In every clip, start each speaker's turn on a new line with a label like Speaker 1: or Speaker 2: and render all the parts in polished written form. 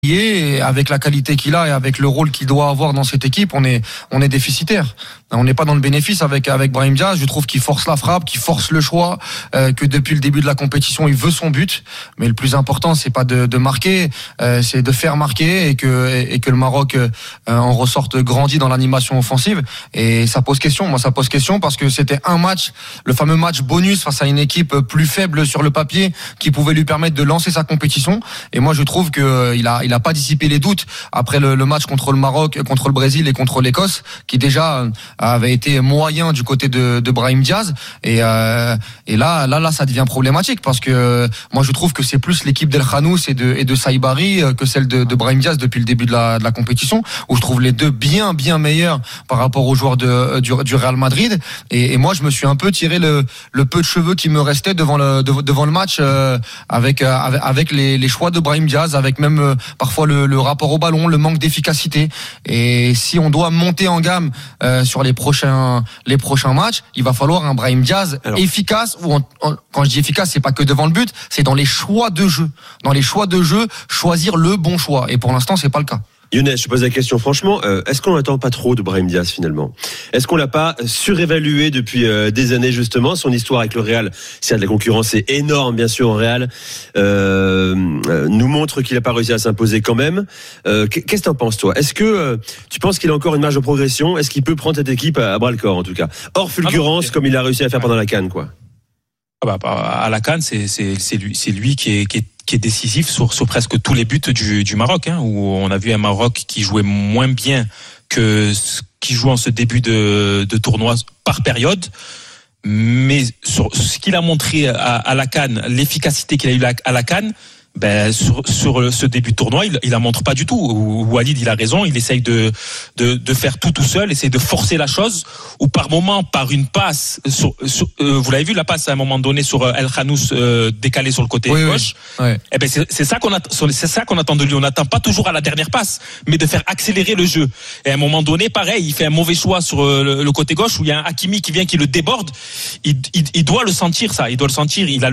Speaker 1: Et avec la qualité qu'il a et avec le rôle qu'il doit avoir dans cette équipe, on est déficitaire. On n'est pas dans le bénéfice avec Brahim Diaz. Je trouve qu'il force la frappe, qu'il force le choix, que depuis le début de la compétition, il veut son but. Mais le plus important, c'est pas de marquer, c'est de faire marquer et que le Maroc en ressorte grandi dans l'animation offensive. Et ça pose question. Moi, ça pose question parce que c'était un match, le fameux match bonus face à une équipe plus faible sur le papier, qui pouvait lui permettre de lancer sa compétition. Et moi, je trouve que il a pas dissipé les doutes après le match contre le Maroc, contre le Brésil et contre l'Écosse, qui déjà avait été moyen du côté de Brahim Diaz. Et là, ça devient problématique parce que moi, je trouve que c'est plus l'équipe d'El Khanous et de Saïbari que celle de Brahim Diaz depuis le début de la compétition, où je trouve les deux bien meilleurs par rapport aux joueurs du Real Madrid. Et moi, je me suis un peu tiré le peu de cheveux qui me restait devant le match avec les choix de Brahim Diaz, avec même parfois le rapport au ballon, le manque d'efficacité. Et si on doit monter en gamme sur les prochains matchs, il va falloir un Brahim Diaz efficace. Quand je dis efficace, c'est pas que devant le but, c'est dans les choix de jeu. Dans les choix de jeu, choisir le bon choix. Et pour l'instant, c'est pas le cas.
Speaker 2: Younes, je pose la question franchement, est-ce qu'on n'attend pas trop de Brahim Diaz finalement ? Est-ce qu'on l'a pas surévalué depuis des années justement ? Son histoire avec le Real, certes la concurrence est énorme bien sûr au Real, nous montre qu'il n'a pas réussi à s'imposer quand même. Qu'est-ce que t'en penses toi ? Est-ce que tu penses qu'il a encore une marge de progression ? Est-ce qu'il peut prendre cette équipe à bras le corps en tout cas ? Hors fulgurance comme il a réussi à faire pendant la CAN quoi.
Speaker 3: À la CAN, c'est lui qui est décisif sur presque tous les buts du Maroc, où on a vu un Maroc qui jouait moins bien que ce qui joue en ce début de tournoi par période. Mais sur ce qu'il a montré à la CAN, l'efficacité qu'il a eu à la CAN, sur ce début de tournoi, il la montre pas du tout. Walid, il a raison, il essaye de faire tout seul, essaye de forcer la chose, ou par moment, par une passe, vous l'avez vu, la passe à un moment donné sur El Khanous décalé sur le côté gauche. Oui. C'est ça qu'on attend de lui. On n'attend pas toujours à la dernière passe, mais de faire accélérer le jeu. Et à un moment donné, pareil, il fait un mauvais choix sur le côté gauche où il y a un Hakimi qui vient, qui le déborde. Il doit le sentir, ça. Il doit le sentir. Il a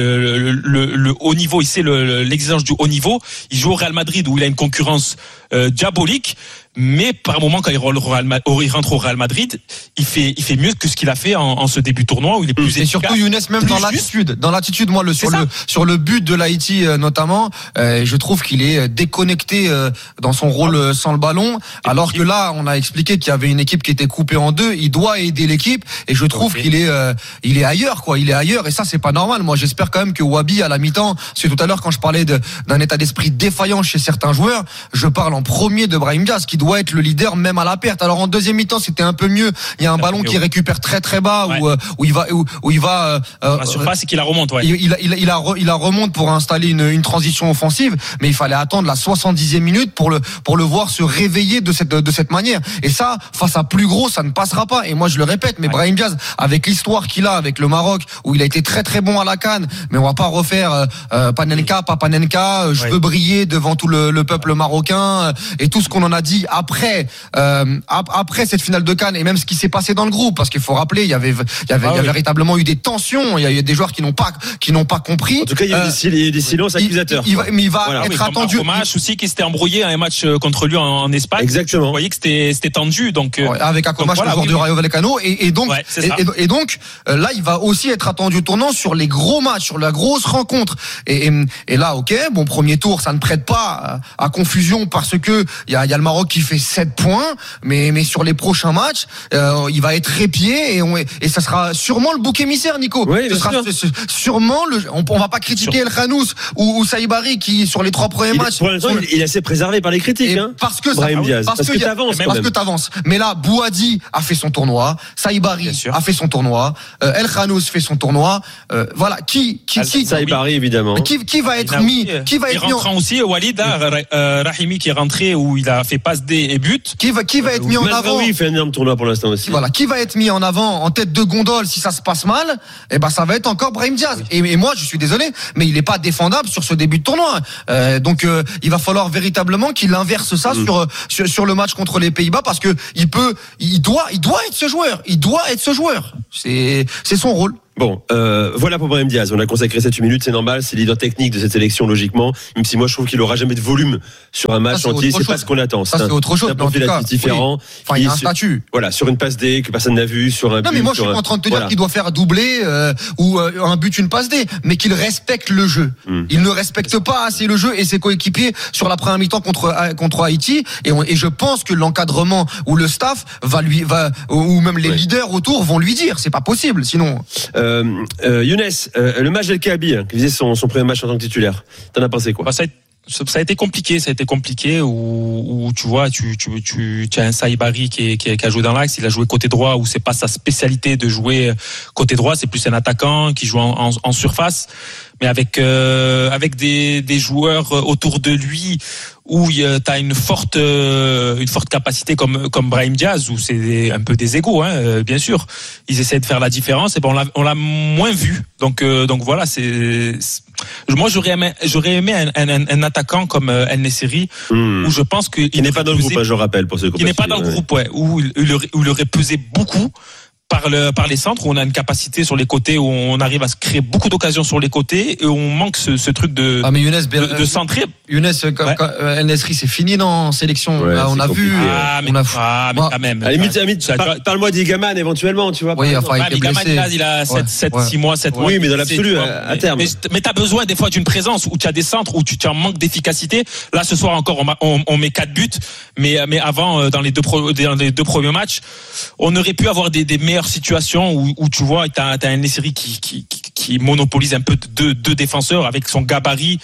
Speaker 3: le haut niveau. Il sait l'exigence du haut niveau. Il joue au Real Madrid où il a une concurrence diabolique. Mais par moment, quand il rentre au Real Madrid, il fait mieux que ce qu'il a fait en ce début de tournoi où il est plus efficace.
Speaker 1: Et surtout Younes, même dans l'attitude, moi, sur le but de l'Haïti notamment, je trouve qu'il est déconnecté dans son rôle sans le ballon. Alors que là, on a expliqué qu'il y avait une équipe qui était coupée en deux. Il doit aider l'équipe et je trouve qu'il est ailleurs, quoi. Il est ailleurs et ça, c'est pas normal. Moi, j'espère quand même que Wabi à la mi-temps, parce que tout à l'heure quand je parlais d'un état d'esprit défaillant chez certains joueurs, je parle en premier de Brahim Diaz qui doit être le leader même à la perte. Alors en deuxième mi-temps c'était un peu mieux. Il y a un ballon qui récupère très très bas où il va
Speaker 3: la surface et qu'il la remonte. Ouais.
Speaker 1: Il la remonte pour installer une transition offensive, mais il fallait attendre la 70e minute pour le voir se réveiller de cette manière. Et ça, face à plus gros, ça ne passera pas. Et moi je le répète, mais Brahim Diaz, avec l'histoire qu'il a avec le Maroc, où il a été très très bon à la CAN, mais on va pas refaire Panenka, pas Panenka. Je veux briller devant tout le peuple marocain et tout ce qu'on en a dit après cette finale de CAN et même ce qui s'est passé dans le groupe, parce qu'il faut rappeler, il y avait véritablement eu des tensions, il y a eu des joueurs qui n'ont pas compris.
Speaker 2: En tout cas, il y a eu des silences accusateurs.
Speaker 1: Il va être attendu.
Speaker 3: Marco aussi qui s'était embrouillé à un match contre lui en Espagne.
Speaker 2: Exactement.
Speaker 3: Vous voyez que c'était tendu, donc
Speaker 1: avec Akomash, le joueur du Rayo Vallecano, et donc là, il va aussi être attendu au tournant sur les gros matchs, sur la grosse rencontre. Et là, bon, premier tour, ça ne prête pas à confusion parce que il y a le Maroc qui fait 7 points, mais sur les prochains matchs, il va être épié et ça sera sûrement le bouc émissaire, Nico.
Speaker 2: Oui,
Speaker 1: ce sera sûrement on va pas critiquer El Khanous ou Saïbari qui sur les 3 premiers matchs.
Speaker 2: Pour l'instant, il est assez préservé par les critiques,
Speaker 1: parce que
Speaker 2: Brahim Diaz. Parce que
Speaker 1: t'avances. Mais là, Bouhaddi a fait son tournoi, Saïbari a fait son tournoi, El Khanous fait son tournoi. Voilà, qui
Speaker 2: Saïbari évidemment.
Speaker 1: Qui va être mis
Speaker 3: rentrant aussi Walid, Rahimi qui est rentré où il a fait passe D et but.
Speaker 1: Qui va être mis en avant.
Speaker 2: Oui, il fait un énorme tournoi pour l'instant aussi.
Speaker 1: Voilà, qui va être mis en avant en tête de gondole si ça se passe mal, ça va être encore Brahim Diaz. Et moi, je suis désolé, mais il est pas défendable sur ce début de tournoi. Donc il va falloir véritablement qu'il inverse ça sur le match contre les Pays-Bas parce que il doit être ce joueur. Il doit être ce joueur. C'est son rôle.
Speaker 2: Bon, voilà pour Brahim Diaz. On a consacré 7 minutes, c'est normal, c'est leader technique de cette sélection logiquement. Même si moi je trouve qu'il aura jamais de volume sur un match entier, c'est pas ce qu'on attend.
Speaker 1: Ça c'est autre chose.
Speaker 2: C'est un profil différent.
Speaker 1: Oui. Enfin, il y a un statut.
Speaker 2: Voilà, sur une passe D que personne n'a vu, sur un but.
Speaker 1: Non mais moi je suis pas en train de te dire qu'il doit faire doubler ou un but, une passe D, mais qu'il respecte le jeu. Il ne respecte pas assez le jeu et ses coéquipiers sur la première mi-temps contre Haïti. Et je pense que l'encadrement ou le staff ou même les leaders autour vont lui dire, c'est pas possible. Sinon.
Speaker 2: Younes, le match d'El Kaabi, qui faisait son premier match en tant que titulaire, t'en as pensé quoi?
Speaker 3: Ça a été compliqué où tu vois, tu as un Saïbari qui a joué dans l'axe, il a joué côté droit où c'est pas sa spécialité de jouer côté droit, c'est plus un attaquant qui joue en surface, mais avec des joueurs autour de lui où t'as une forte capacité comme Brahim Diaz, où c'est un peu des égos, bien sûr. Ils essaient de faire la différence, et on l'a moins vu. Donc voilà, moi j'aurais aimé un attaquant comme El Nesseri, où je pense que
Speaker 2: il n'est pas dans le groupe, je rappelle pour ceux qui
Speaker 3: n'est pas dans le groupe, où il aurait pesé beaucoup. Par les centres, où on a une capacité sur les côtés, où on arrive à se créer beaucoup d'occasions sur les côtés, et on manque ce truc de centrer.
Speaker 1: Younes, El Nesseri, c'est fini dans sélection.
Speaker 2: Ouais,
Speaker 1: on a vu.
Speaker 3: Mais quand même.
Speaker 2: À la limite, parle-moi d'Igaman éventuellement, tu vois.
Speaker 1: Oui, enfin,
Speaker 3: il a 6 mois.
Speaker 2: Oui, mais dans l'absolu, à terme.
Speaker 3: Mais t'as besoin des fois d'une présence où tu as des centres, où tu as un manque d'efficacité. Là, ce soir encore, on met 4 buts, mais avant, dans les deux premiers matchs, on aurait pu avoir des meilleures situations où tu vois, t'as un Nesseri qui monopolise un peu deux défenseurs avec son gabarit,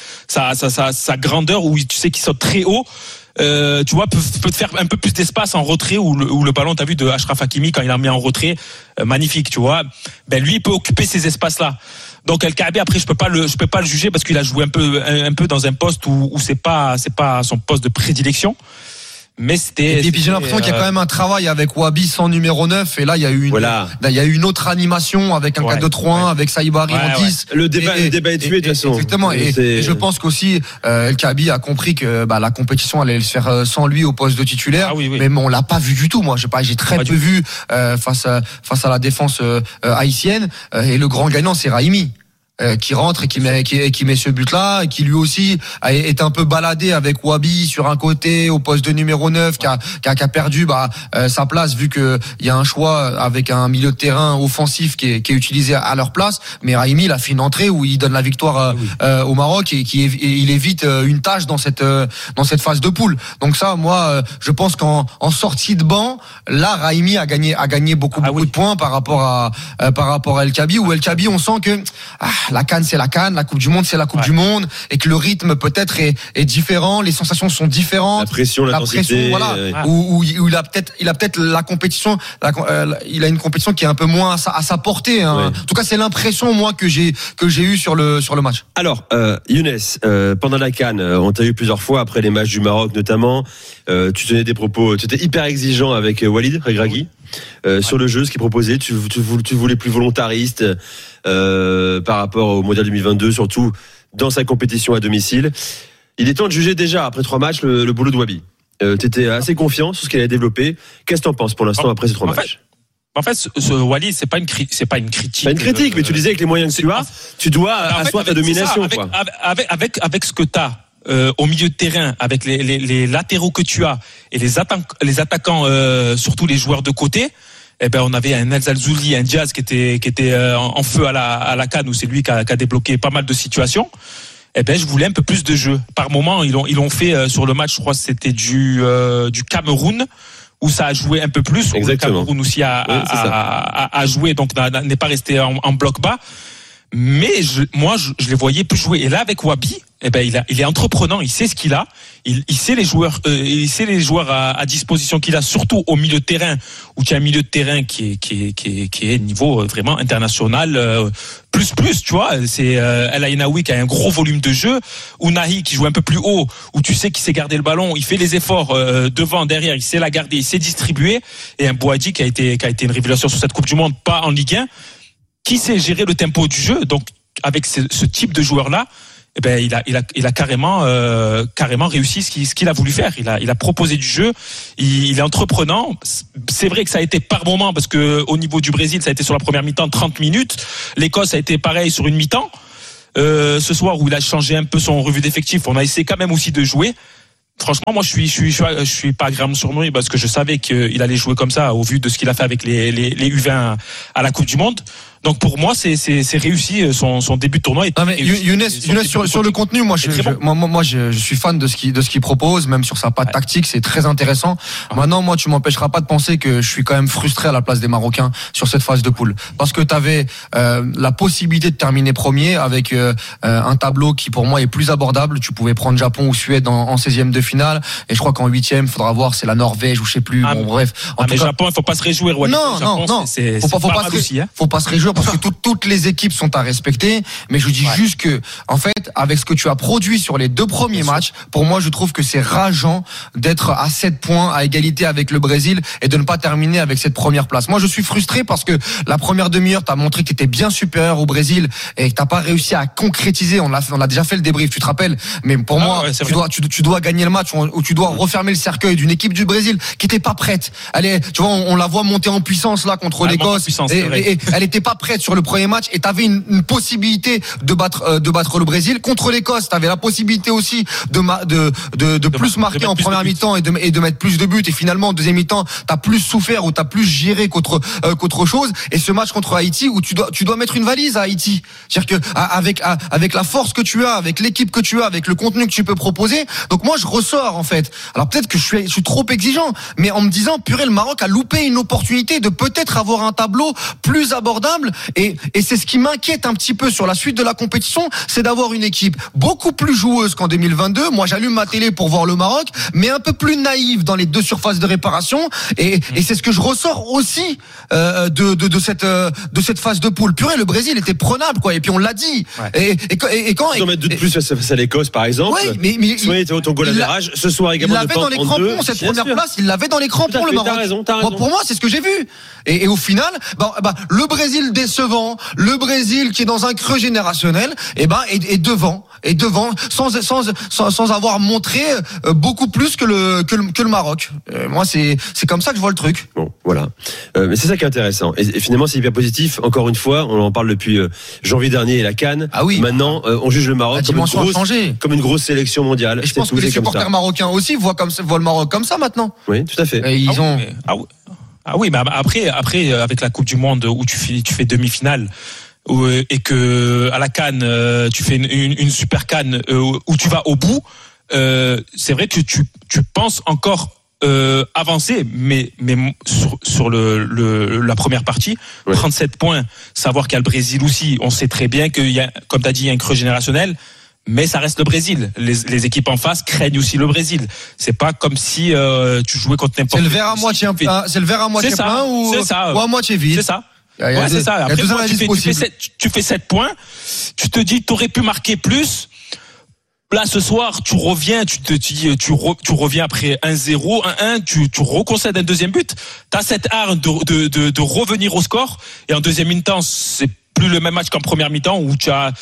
Speaker 3: sa grandeur, où tu sais qu'il saute très haut. Tu vois, peut te faire un peu plus d'espace en retrait, où le ballon, t'as vu, de Achraf Hakimi quand il a mis en retrait, magnifique, tu vois. Lui, il peut occuper ces espaces-là. Donc El Kaabi, après, je peux pas le juger parce qu'il a joué un peu dans un poste où c'est pas son poste de prédilection. Mais
Speaker 1: et puis j'ai l'impression qu'il y a quand même un travail avec Wabi sans numéro 9, et là il y a eu une autre animation avec un 4-2-3-1 avec Saïbari en 10.
Speaker 2: Le débat est tué de toute façon.
Speaker 1: Exactement, et je pense qu'aussi El Kaabi a compris que la compétition allait se faire sans lui au poste de titulaire. Mais on l'a pas vu du tout. Moi j'ai très peu vu face à la défense haïtienne, et le grand gagnant c'est Raimi. Qui rentre et qui met ce but-là, et qui lui aussi est un peu baladé avec Wabi sur un côté au poste de numéro 9, qui a perdu sa place, vu que il y a un choix avec un milieu de terrain offensif qui est utilisé à leur place. Mais Raimi, il a fait une entrée où il donne la victoire au Maroc, et il évite une tâche dans cette phase de poule. Donc ça, moi, je pense qu'en sortie de banc, là, Raimi a gagné beaucoup de points par rapport à El Kaabi, où El Kaabi, on sent que la CAN c'est la CAN, la Coupe du Monde c'est la Coupe du Monde, et que le rythme peut-être est différent, les sensations sont différentes,
Speaker 2: la pression,
Speaker 1: voilà, où il a peut-être la compétition, il a une compétition qui est un peu moins à sa portée, En tout cas c'est l'impression moi que j'ai eu sur le match.
Speaker 2: Alors Younes, pendant la CAN, on t'a eu plusieurs fois après les matchs du Maroc notamment, tu tenais des propos, tu étais hyper exigeant avec Walid Regragui. Sur le jeu, ce qu'il proposait, tu voulais plus volontariste par rapport au Mondial 2022, surtout dans sa compétition à domicile. Il est temps de juger déjà, après 3 matchs, le boulot de Wabi. Tu étais assez confiant sur ce qu'il a développé. Qu'est-ce que tu en penses pour l'instant après ces 3 matchs?
Speaker 3: En fait, ce Wally, c'est pas une critique.
Speaker 2: Pas une critique, mais tu disais avec les moyens que tu as, tu dois asseoir ta domination.
Speaker 3: Avec ce que tu as au milieu de terrain, avec les latéraux que tu as et les attaquants, surtout les joueurs de côté, on avait un El Zalzouli, un Diaz qui était en feu à la CAN, où c'est lui qui a débloqué pas mal de situations. Je voulais un peu plus de jeu. Par moment, ils l'ont fait sur le match, je crois que c'était du Cameroun, où ça a joué un peu plus.
Speaker 2: Exactement.
Speaker 3: Le Cameroun aussi a joué, donc n'est pas resté en bloc bas. Mais moi, je les voyais plus jouer. Et là, avec Wabi, il est entreprenant, il sait ce qu'il a, il sait les joueurs, à disposition qu'il a, surtout au milieu de terrain, où tu as un milieu de terrain qui est niveau vraiment international, plus, tu vois. C'est El Ainaoui qui a un gros volume de jeu, Ounahi qui joue un peu plus haut, où tu sais qu'il sait garder le ballon, il fait les efforts devant, derrière, il sait la garder, il sait distribuer, et un Bouadji qui a été une révélation sur cette Coupe du Monde, pas en Ligue 1, qui sait gérer le tempo du jeu. Donc avec ce type de joueur-là, eh ben il a carrément réussi ce qu'il a voulu faire. Il a proposé du jeu. Il est entreprenant. C'est vrai que ça a été par moment, parce que au niveau du Brésil, ça a été sur la première mi-temps 30 minutes. L'Écosse a été pareil sur une mi-temps. Ce soir où il a changé un peu son revue d'effectif, on a essayé quand même aussi de jouer. Franchement, moi, je suis pas agréablement surpris, parce que je savais qu'il allait jouer comme ça au vu de ce qu'il a fait avec les U20 à la Coupe du Monde. Donc pour moi, c'est réussi son début de tournoi.
Speaker 1: Non mais Younes sur le contenu, moi je suis fan de ce qu'il propose, même sur sa patte tactique, c'est très intéressant. Maintenant, moi, tu m'empêcheras pas de penser que je suis quand même frustré à la place des Marocains sur cette phase de poule, parce que tu avais la possibilité de terminer premier avec un tableau qui pour moi est plus abordable. Tu pouvais prendre Japon ou Suède en 16e de finale, et je crois qu'en 8e, faudra voir, c'est la Norvège ou je sais plus. Bon, bref. En tout cas,
Speaker 3: Japon, il faut pas se réjouir. Ouais,
Speaker 1: non. Faut pas se réjouir, parce que toutes les équipes sont à respecter, mais je dis juste que, en fait, avec ce que tu as produit sur les 2 premiers matchs, pour moi, je trouve que c'est rageant d'être à 7 points à égalité avec le Brésil et de ne pas terminer avec cette première place. Moi, je suis frustré parce que la première demi-heure, t'as montré que t'étais bien supérieur au Brésil et que t'as pas réussi à concrétiser. On a déjà fait le débrief, tu te rappelles. Mais pour moi, tu dois gagner le match, ou tu dois refermer le cercueil d'une équipe du Brésil qui était pas prête. Tu vois, on la voit monter en puissance là contre l'Écosse, et elle était pas prête sur le premier match, et t'avais une possibilité de battre le Brésil. Contre l'Écosse, t'avais la possibilité aussi de plus marquer en première mi-temps et de mettre plus de buts, et finalement en deuxième mi-temps t'as plus souffert ou t'as plus géré qu'autre chose. Et ce match contre Haïti où tu dois mettre une valise à Haïti, c'est-à-dire que avec la force que tu as, avec l'équipe que tu as, avec le contenu que tu peux proposer, donc moi je ressors en fait. Alors peut-être que je suis trop exigeant, mais en me disant purée, le Maroc a loupé une opportunité de peut-être avoir un tableau plus abordable, et c'est ce qui m'inquiète un petit peu sur la suite de la compétition, c'est d'avoir une équipe beaucoup plus joueuse qu'en 2022. Moi, j'allume ma télé pour voir le Maroc, mais un peu plus naïve dans les 2 surfaces de réparation, et c'est ce que je ressors aussi de cette phase de poule. Purée, le Brésil était prenable, quoi, et puis on l'a dit.
Speaker 2: Ouais. Et quand on met 2 de plus face à l'Écosse, par exemple.
Speaker 1: Oui, mais
Speaker 2: soit il était au goal à virage, ce soir également.
Speaker 1: Il l'avait dans les crampons, cette première place, il l'avait dans les crampons, le Maroc.
Speaker 2: T'as raison.
Speaker 1: Pour moi, c'est ce que j'ai vu. Et au final, le Brésil décevant, le Brésil qui est dans un creux générationnel, est devant, sans avoir montré beaucoup plus que le Maroc. Moi, c'est comme ça que je vois le truc.
Speaker 2: Bon, voilà. Mais c'est ça qui est intéressant. Et finalement, c'est hyper positif. Encore une fois, on en parle depuis janvier dernier et la CAN.
Speaker 1: Ah oui.
Speaker 2: Maintenant, on juge le Maroc comme une grosse sélection mondiale.
Speaker 1: Et je pense que les supporters marocains aussi voient le Maroc comme ça maintenant.
Speaker 2: Oui, tout à fait.
Speaker 1: Et
Speaker 3: Ah oui, mais après, avec la Coupe du Monde où tu fais demi-finale, et que à la CAN tu fais une super CAN où tu vas au bout, c'est vrai que tu penses encore avancer, mais sur la première partie, 37 points, savoir qu'il y a le Brésil aussi, on sait très bien qu'il y a, comme tu as dit, il y a un creux générationnel. Mais ça reste le Brésil. Les équipes en face craignent aussi le Brésil. C'est pas comme si tu jouais contre n'importe.
Speaker 1: C'est le verre à moitié plein ou à moitié vide.
Speaker 3: C'est ça. C'est ça. Après, tu fais 7 points. Tu te dis, t'aurais pu marquer plus. Là, ce soir, tu reviens, tu reviens après 1-0, 1-1, tu reconcèdes un deuxième but. T'as cette arme de revenir au score. Et en deuxième mi-temps, c'est plus le même match qu'en première mi-temps où tu as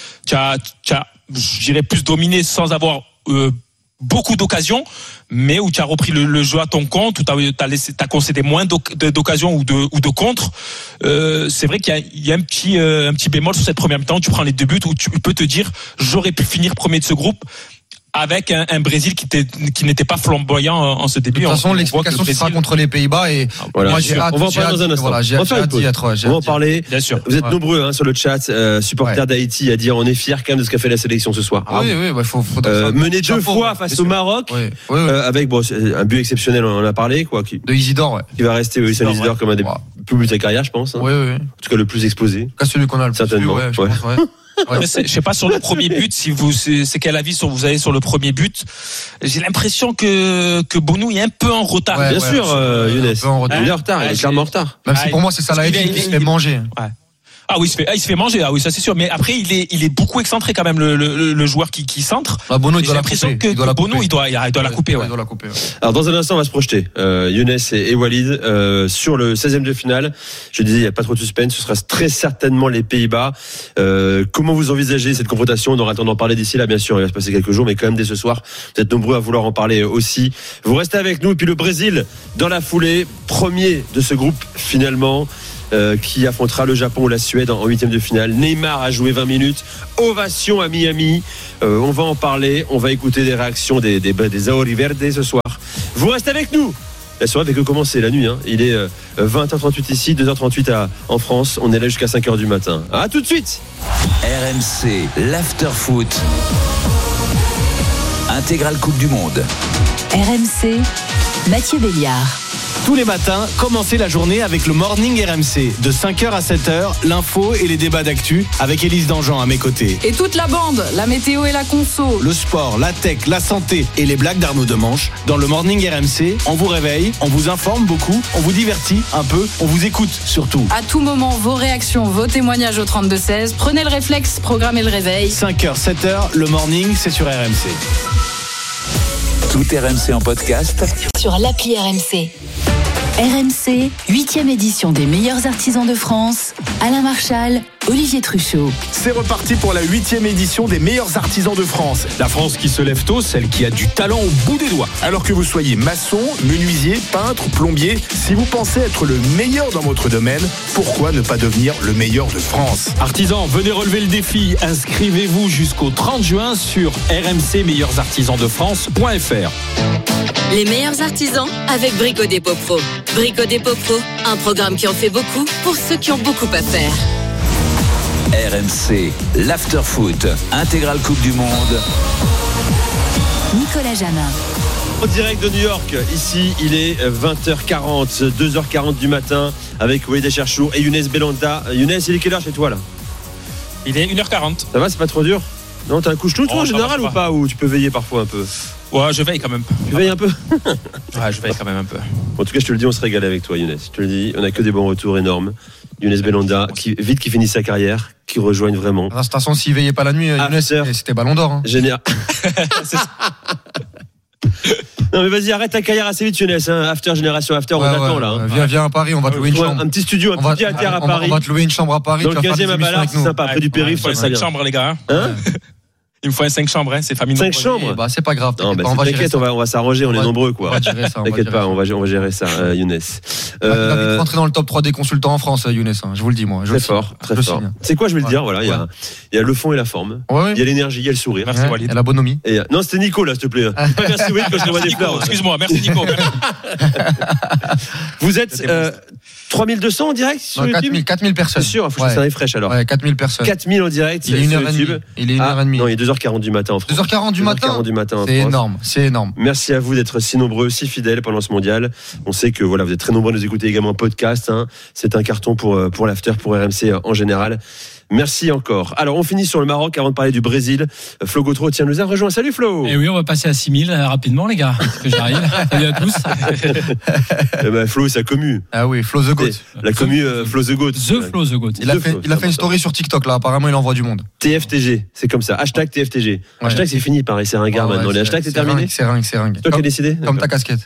Speaker 3: je dirais plus dominé sans avoir beaucoup d'occasions, mais où tu as repris le jeu à ton compte, où t'as concédé moins d'occasions ou de contres. C'est vrai qu'il y a un petit bémol sur cette première mi-temps. Tu prends les 2 buts où tu peux te dire j'aurais pu finir premier de ce groupe, avec un Brésil qui n'était pas flamboyant en ce début.
Speaker 1: De toute façon, l'explication sera contre les Pays-Bas, et
Speaker 2: voilà.
Speaker 1: Moi j'ai hâte.
Speaker 2: On va en parler dans un instant.
Speaker 1: Voilà,
Speaker 2: on va en parler.
Speaker 3: Bien sûr.
Speaker 2: Vous êtes nombreux sur le chat, supporters d'Haïti, à dire on est fiers quand même de ce qu'a fait la sélection ce soir.
Speaker 1: Oui, faut
Speaker 2: mené 2 fois face au Maroc, avec un but exceptionnel, on en a parlé, quoi.
Speaker 1: De Isidore,
Speaker 2: qui va rester Isidore comme un des plus buts de sa carrière, je pense.
Speaker 1: Oui.
Speaker 2: En tout cas, le plus exposé.
Speaker 1: Celui qu'on a le plus.
Speaker 2: Certainement.
Speaker 3: Je sais pas sur le premier but c'est quel avis vous avez sur le premier but. J'ai l'impression que Bonou est un peu en retard.
Speaker 2: Bien sûr, Younes. Il est en retard, il est clairement en retard.
Speaker 1: Même si pour moi c'est Salah qui se fait manger.
Speaker 3: Ah oui, il se fait manger. Ah oui, ça c'est sûr. Mais après, il est beaucoup excentré quand même, le joueur qui centre.
Speaker 1: Bono, il
Speaker 3: J'ai
Speaker 1: doit la
Speaker 3: l'impression
Speaker 1: couper.
Speaker 3: que Bono, il doit la couper. Ouais.
Speaker 1: Il doit la couper.
Speaker 2: Alors dans un instant, on va se projeter. Younes et Walid sur le 16e de finale. Je disais, il n'y a pas trop de suspense. Ce sera très certainement les Pays-Bas. Comment vous envisagez cette confrontation? On aura le temps d'en parler d'ici là, bien sûr. Il va se passer quelques jours, mais quand même dès ce soir, vous êtes nombreux à vouloir en parler aussi. Vous restez avec nous. Et puis le Brésil dans la foulée, premier de ce groupe finalement. Qui affrontera le Japon ou la Suède en 8e de finale. Neymar a joué 20 minutes. Ovation à Miami. On va en parler. On va écouter des réactions des Auriverdes ce soir. Vous restez avec nous. La soirée fait que commencer la nuit. Il est 20h38 ici, 2h38 en France. On est là jusqu'à 5h du matin. À tout de suite.
Speaker 4: RMC, l'after-foot. Intégrale Coupe du Monde.
Speaker 5: RMC, Mathieu Béliard.
Speaker 6: Tous les matins, commencez la journée avec le Morning RMC. De 5h à 7h, l'info et les débats d'actu avec Élise Dangean à mes côtés.
Speaker 7: Et toute la bande, la météo et la conso.
Speaker 6: Le sport, la tech, la santé et les blagues d'Arnaud Demanche. Dans le Morning RMC, on vous réveille, on vous informe beaucoup, on vous divertit un peu, on vous écoute surtout.
Speaker 7: À tout moment, vos réactions, vos témoignages au 32-16. Prenez le réflexe, programmez le réveil.
Speaker 6: 5h, 7h, le Morning, c'est sur RMC.
Speaker 4: Tout RMC en podcast
Speaker 5: Sur l'appli RMC. RMC, 8e édition des meilleurs artisans de France. Alain Marchal, Olivier Truchot.
Speaker 6: C'est reparti pour la 8e édition des meilleurs artisans de France. La France qui se lève tôt, celle qui a du talent au bout des doigts. Alors que vous soyez maçon, menuisier, peintre, plombier, si vous pensez être le meilleur dans votre domaine, pourquoi ne pas devenir le meilleur de France?
Speaker 8: Artisans, venez relever le défi. Inscrivez-vous jusqu'au 30 juin sur rmcmeilleursartisansdefrance.fr.
Speaker 9: Les meilleurs artisans avec Brico Dépôt Pro. Brico Dépôt Pro, un programme qui en fait beaucoup pour ceux qui ont beaucoup à faire.
Speaker 4: RMC, l'after-foot. Intégrale Coupe du Monde.
Speaker 5: Nicolas Jamin.
Speaker 2: En direct de New York, ici il est 20h40, 2h40 du matin avec Walid Cherchour et Younes Belhanda. Younes, il est quelle heure chez toi là?
Speaker 3: Il est 1h40.
Speaker 2: Ça va, c'est pas trop dur? Non, t'as un couche-tout toi en général
Speaker 3: va,
Speaker 2: ou pas? Ou tu peux veiller parfois un peu?
Speaker 3: Ouais, je veille quand même.
Speaker 2: Tu veilles un peu?
Speaker 3: Ouais, je veille quand même un peu.
Speaker 2: En tout cas, je te le dis, on se régale avec toi, Younes. Je te le dis, on a que des bons retours énormes. Younes Belhanda, qui finit sa carrière, qui rejoigne vraiment.
Speaker 1: De toute façon, s'il veillait pas la nuit, Younes, c'était ballon d'or.
Speaker 2: Génial. Non mais vas-y, arrête ta carrière assez vite, Younes. After, génération after, on t'attend là.
Speaker 1: Viens à Paris, on va te louer une chambre.
Speaker 2: Un petit studio, un petit pied à terre à Paris.
Speaker 1: On va te louer une chambre à Paris.
Speaker 2: Dans le 15e à Ballard, c'est sympa. Près du périph',
Speaker 3: il me faut 5 chambres, les gars. Il me faut 5 chambres, c'est famille.
Speaker 2: 5 chambres?
Speaker 1: Bah, c'est pas grave.
Speaker 2: T'inquiète, on va s'arranger, on est nombreux, quoi. T'inquiète pas, on va gérer ça, Younes.
Speaker 1: Il va vite rentrer dans le top 3 des consultants en France, Younes. Je vous le dis, moi.
Speaker 2: Très fort. C'est quoi, je vais le dire, voilà. Il y a le fond et la forme. Il y a l'énergie, il y a le sourire.
Speaker 3: Merci, Walid.
Speaker 1: Et la bonhomie.
Speaker 2: Non, c'était Nico, là, s'il te plaît. Merci, Walid, quand je te vois des fleurs.
Speaker 3: Excuse-moi, merci, Nico.
Speaker 2: Vous êtes 3200 en direct sur YouTube?
Speaker 1: 4000 personnes.
Speaker 2: C'est sûr, il faut que ça arrive fraîche alors.
Speaker 1: Ouais, 4000 personnes.
Speaker 2: 4000 en direct sur YouTube.
Speaker 1: Il est 1h30.
Speaker 2: Non, il est 2h40 du matin en France.
Speaker 1: 2h40 du matin. C'est énorme, c'est énorme.
Speaker 2: Merci à vous d'être si nombreux, si fidèles pendant ce mondial. On sait que voilà, vous êtes très nombreux à nous écouter également en podcast. C'est un carton pour l'after, pour RMC en général. Merci encore. Alors, on finit sur le Maroc avant de parler du Brésil. Flo Gautreau, tiens, nous a rejoint. Salut Flo.
Speaker 10: Et oui, on va passer à 6000 rapidement, les gars. Parce que j'arrive. Salut à tous.
Speaker 2: Flo, c'est sa commu.
Speaker 1: Ah oui, Flo the Goat.
Speaker 2: La commu Flo the Goat.
Speaker 10: The Flo the Goat.
Speaker 1: Il a fait une story sur TikTok, là. Apparemment, il envoie du monde.
Speaker 2: TFTG, c'est comme ça. Hashtag TFTG. Hashtag, c'est fini, pareil. C'est ringard maintenant. Les hashtags, c'est terminé.
Speaker 1: C'est ringue.
Speaker 2: Toi qui as décidé?
Speaker 1: Comme ta casquette.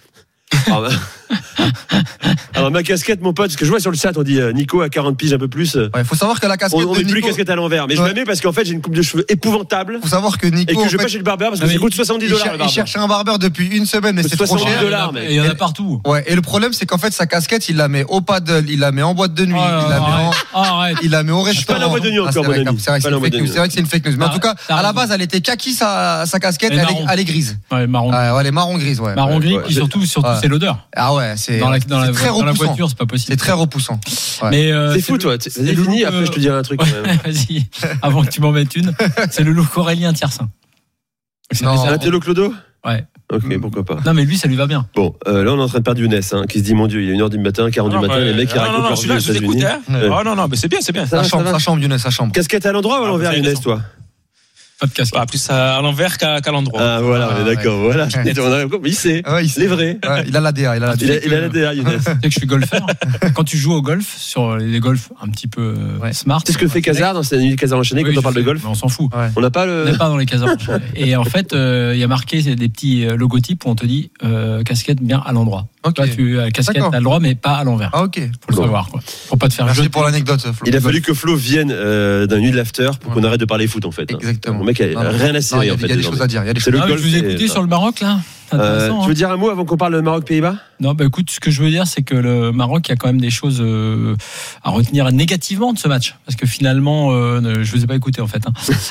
Speaker 2: Alors ma casquette, mon pote, ce que je vois sur le chat, on dit Nico à 40 piges un peu plus.
Speaker 1: Il faut savoir que la casquette
Speaker 2: on met plus les casquettes à l'envers, mais je la mets parce qu'en fait j'ai une coupe de cheveux épouvantable.
Speaker 1: Faut savoir que Nico,
Speaker 2: et que je vais pas chez le barbeur parce que ça coûte $70.
Speaker 1: Il cherche un barbeur depuis une semaine, mais c'est trop cher.
Speaker 2: $70,
Speaker 10: il y en a partout.
Speaker 1: Ouais, et le problème c'est qu'en fait sa casquette, il la met au paddle, il la met en boîte de nuit, il la met au restaurant.
Speaker 2: Je suis pas la boîte de nuit encore, mon ami.
Speaker 1: C'est vrai que c'est une fake news. Mais en tout cas, à la base, elle était kaki sa casquette, elle est grise.
Speaker 10: Ouais, marron.
Speaker 1: Elle est marron grise, ouais.
Speaker 10: Marron gris, et surtout c'est l'odeur.
Speaker 1: Ah ouais, c'est
Speaker 10: très repoussant. Dans la voiture, c'est pas possible.
Speaker 1: C'est très repoussant.
Speaker 2: Ouais. Mais c'est fou, toi. C'est fini. Après, je te dirai un truc.
Speaker 10: Vas-y, avant que tu m'en mettes une. C'est le look Aurélien Tiersin.
Speaker 2: Non, c'est un télo Clodo.
Speaker 10: Ouais.
Speaker 2: Ok, pourquoi pas.
Speaker 10: Non, mais lui, ça lui va bien.
Speaker 2: Bon, là, on est en train de perdre Younes, qui se dit, mon Dieu, il est 1h du matin, 40 du matin, les mecs qui racontent leur vie aux États-Unis.
Speaker 3: Oh non, mais c'est bien.
Speaker 1: Ça chambre, Younes, ça chambre.
Speaker 2: Casquette à l'endroit ou à l'envers, Younes, toi?
Speaker 10: Pas de casquette.
Speaker 3: Plus à l'envers qu'à l'endroit.
Speaker 2: Ah voilà, on est d'accord. Voilà, il sait.
Speaker 1: Ouais,
Speaker 2: les vrais.
Speaker 1: Ouais, il a l'ADA.
Speaker 2: Il a l'ADA, Younes.
Speaker 10: Tu sais que je suis golfeur. Quand tu joues au golf, sur les golfs un petit peu smart.
Speaker 2: C'est ce que fait Casar dans sa nuit de Casar enchaîné quand on parle de golf.
Speaker 10: On s'en fout.
Speaker 1: Ouais.
Speaker 2: On n'a pas
Speaker 10: On n'est pas dans les Casar enchaînés. Et en fait, il y a marqué des petits logotypes où on te dit casquette bien à l'endroit.
Speaker 1: Okay.
Speaker 10: Toi, casquette à l'endroit, mais pas à l'envers.
Speaker 1: Ah, ok.
Speaker 10: Faut le savoir, quoi. Faut pas te faire
Speaker 1: Merci
Speaker 10: jeter.
Speaker 1: pour l'anecdote, Flo.
Speaker 2: Il a fallu que Flo vienne d'un nuit de l'after pour qu'on arrête de parler foot, en fait.
Speaker 1: Exactement.
Speaker 2: Le mec a rien à cirer, en fait.
Speaker 1: Il y a des choses à dire.
Speaker 2: C'est le
Speaker 10: Je
Speaker 2: golf.
Speaker 10: vous ai écouté sur le Maroc, là.
Speaker 2: Tu veux dire un mot avant qu'on parle Maroc-Pays-Bas?
Speaker 10: Non, écoute, ce que je veux dire, c'est que le Maroc, il y a quand même des choses à retenir négativement de ce match. Parce que finalement, je vous ai pas écouté en fait.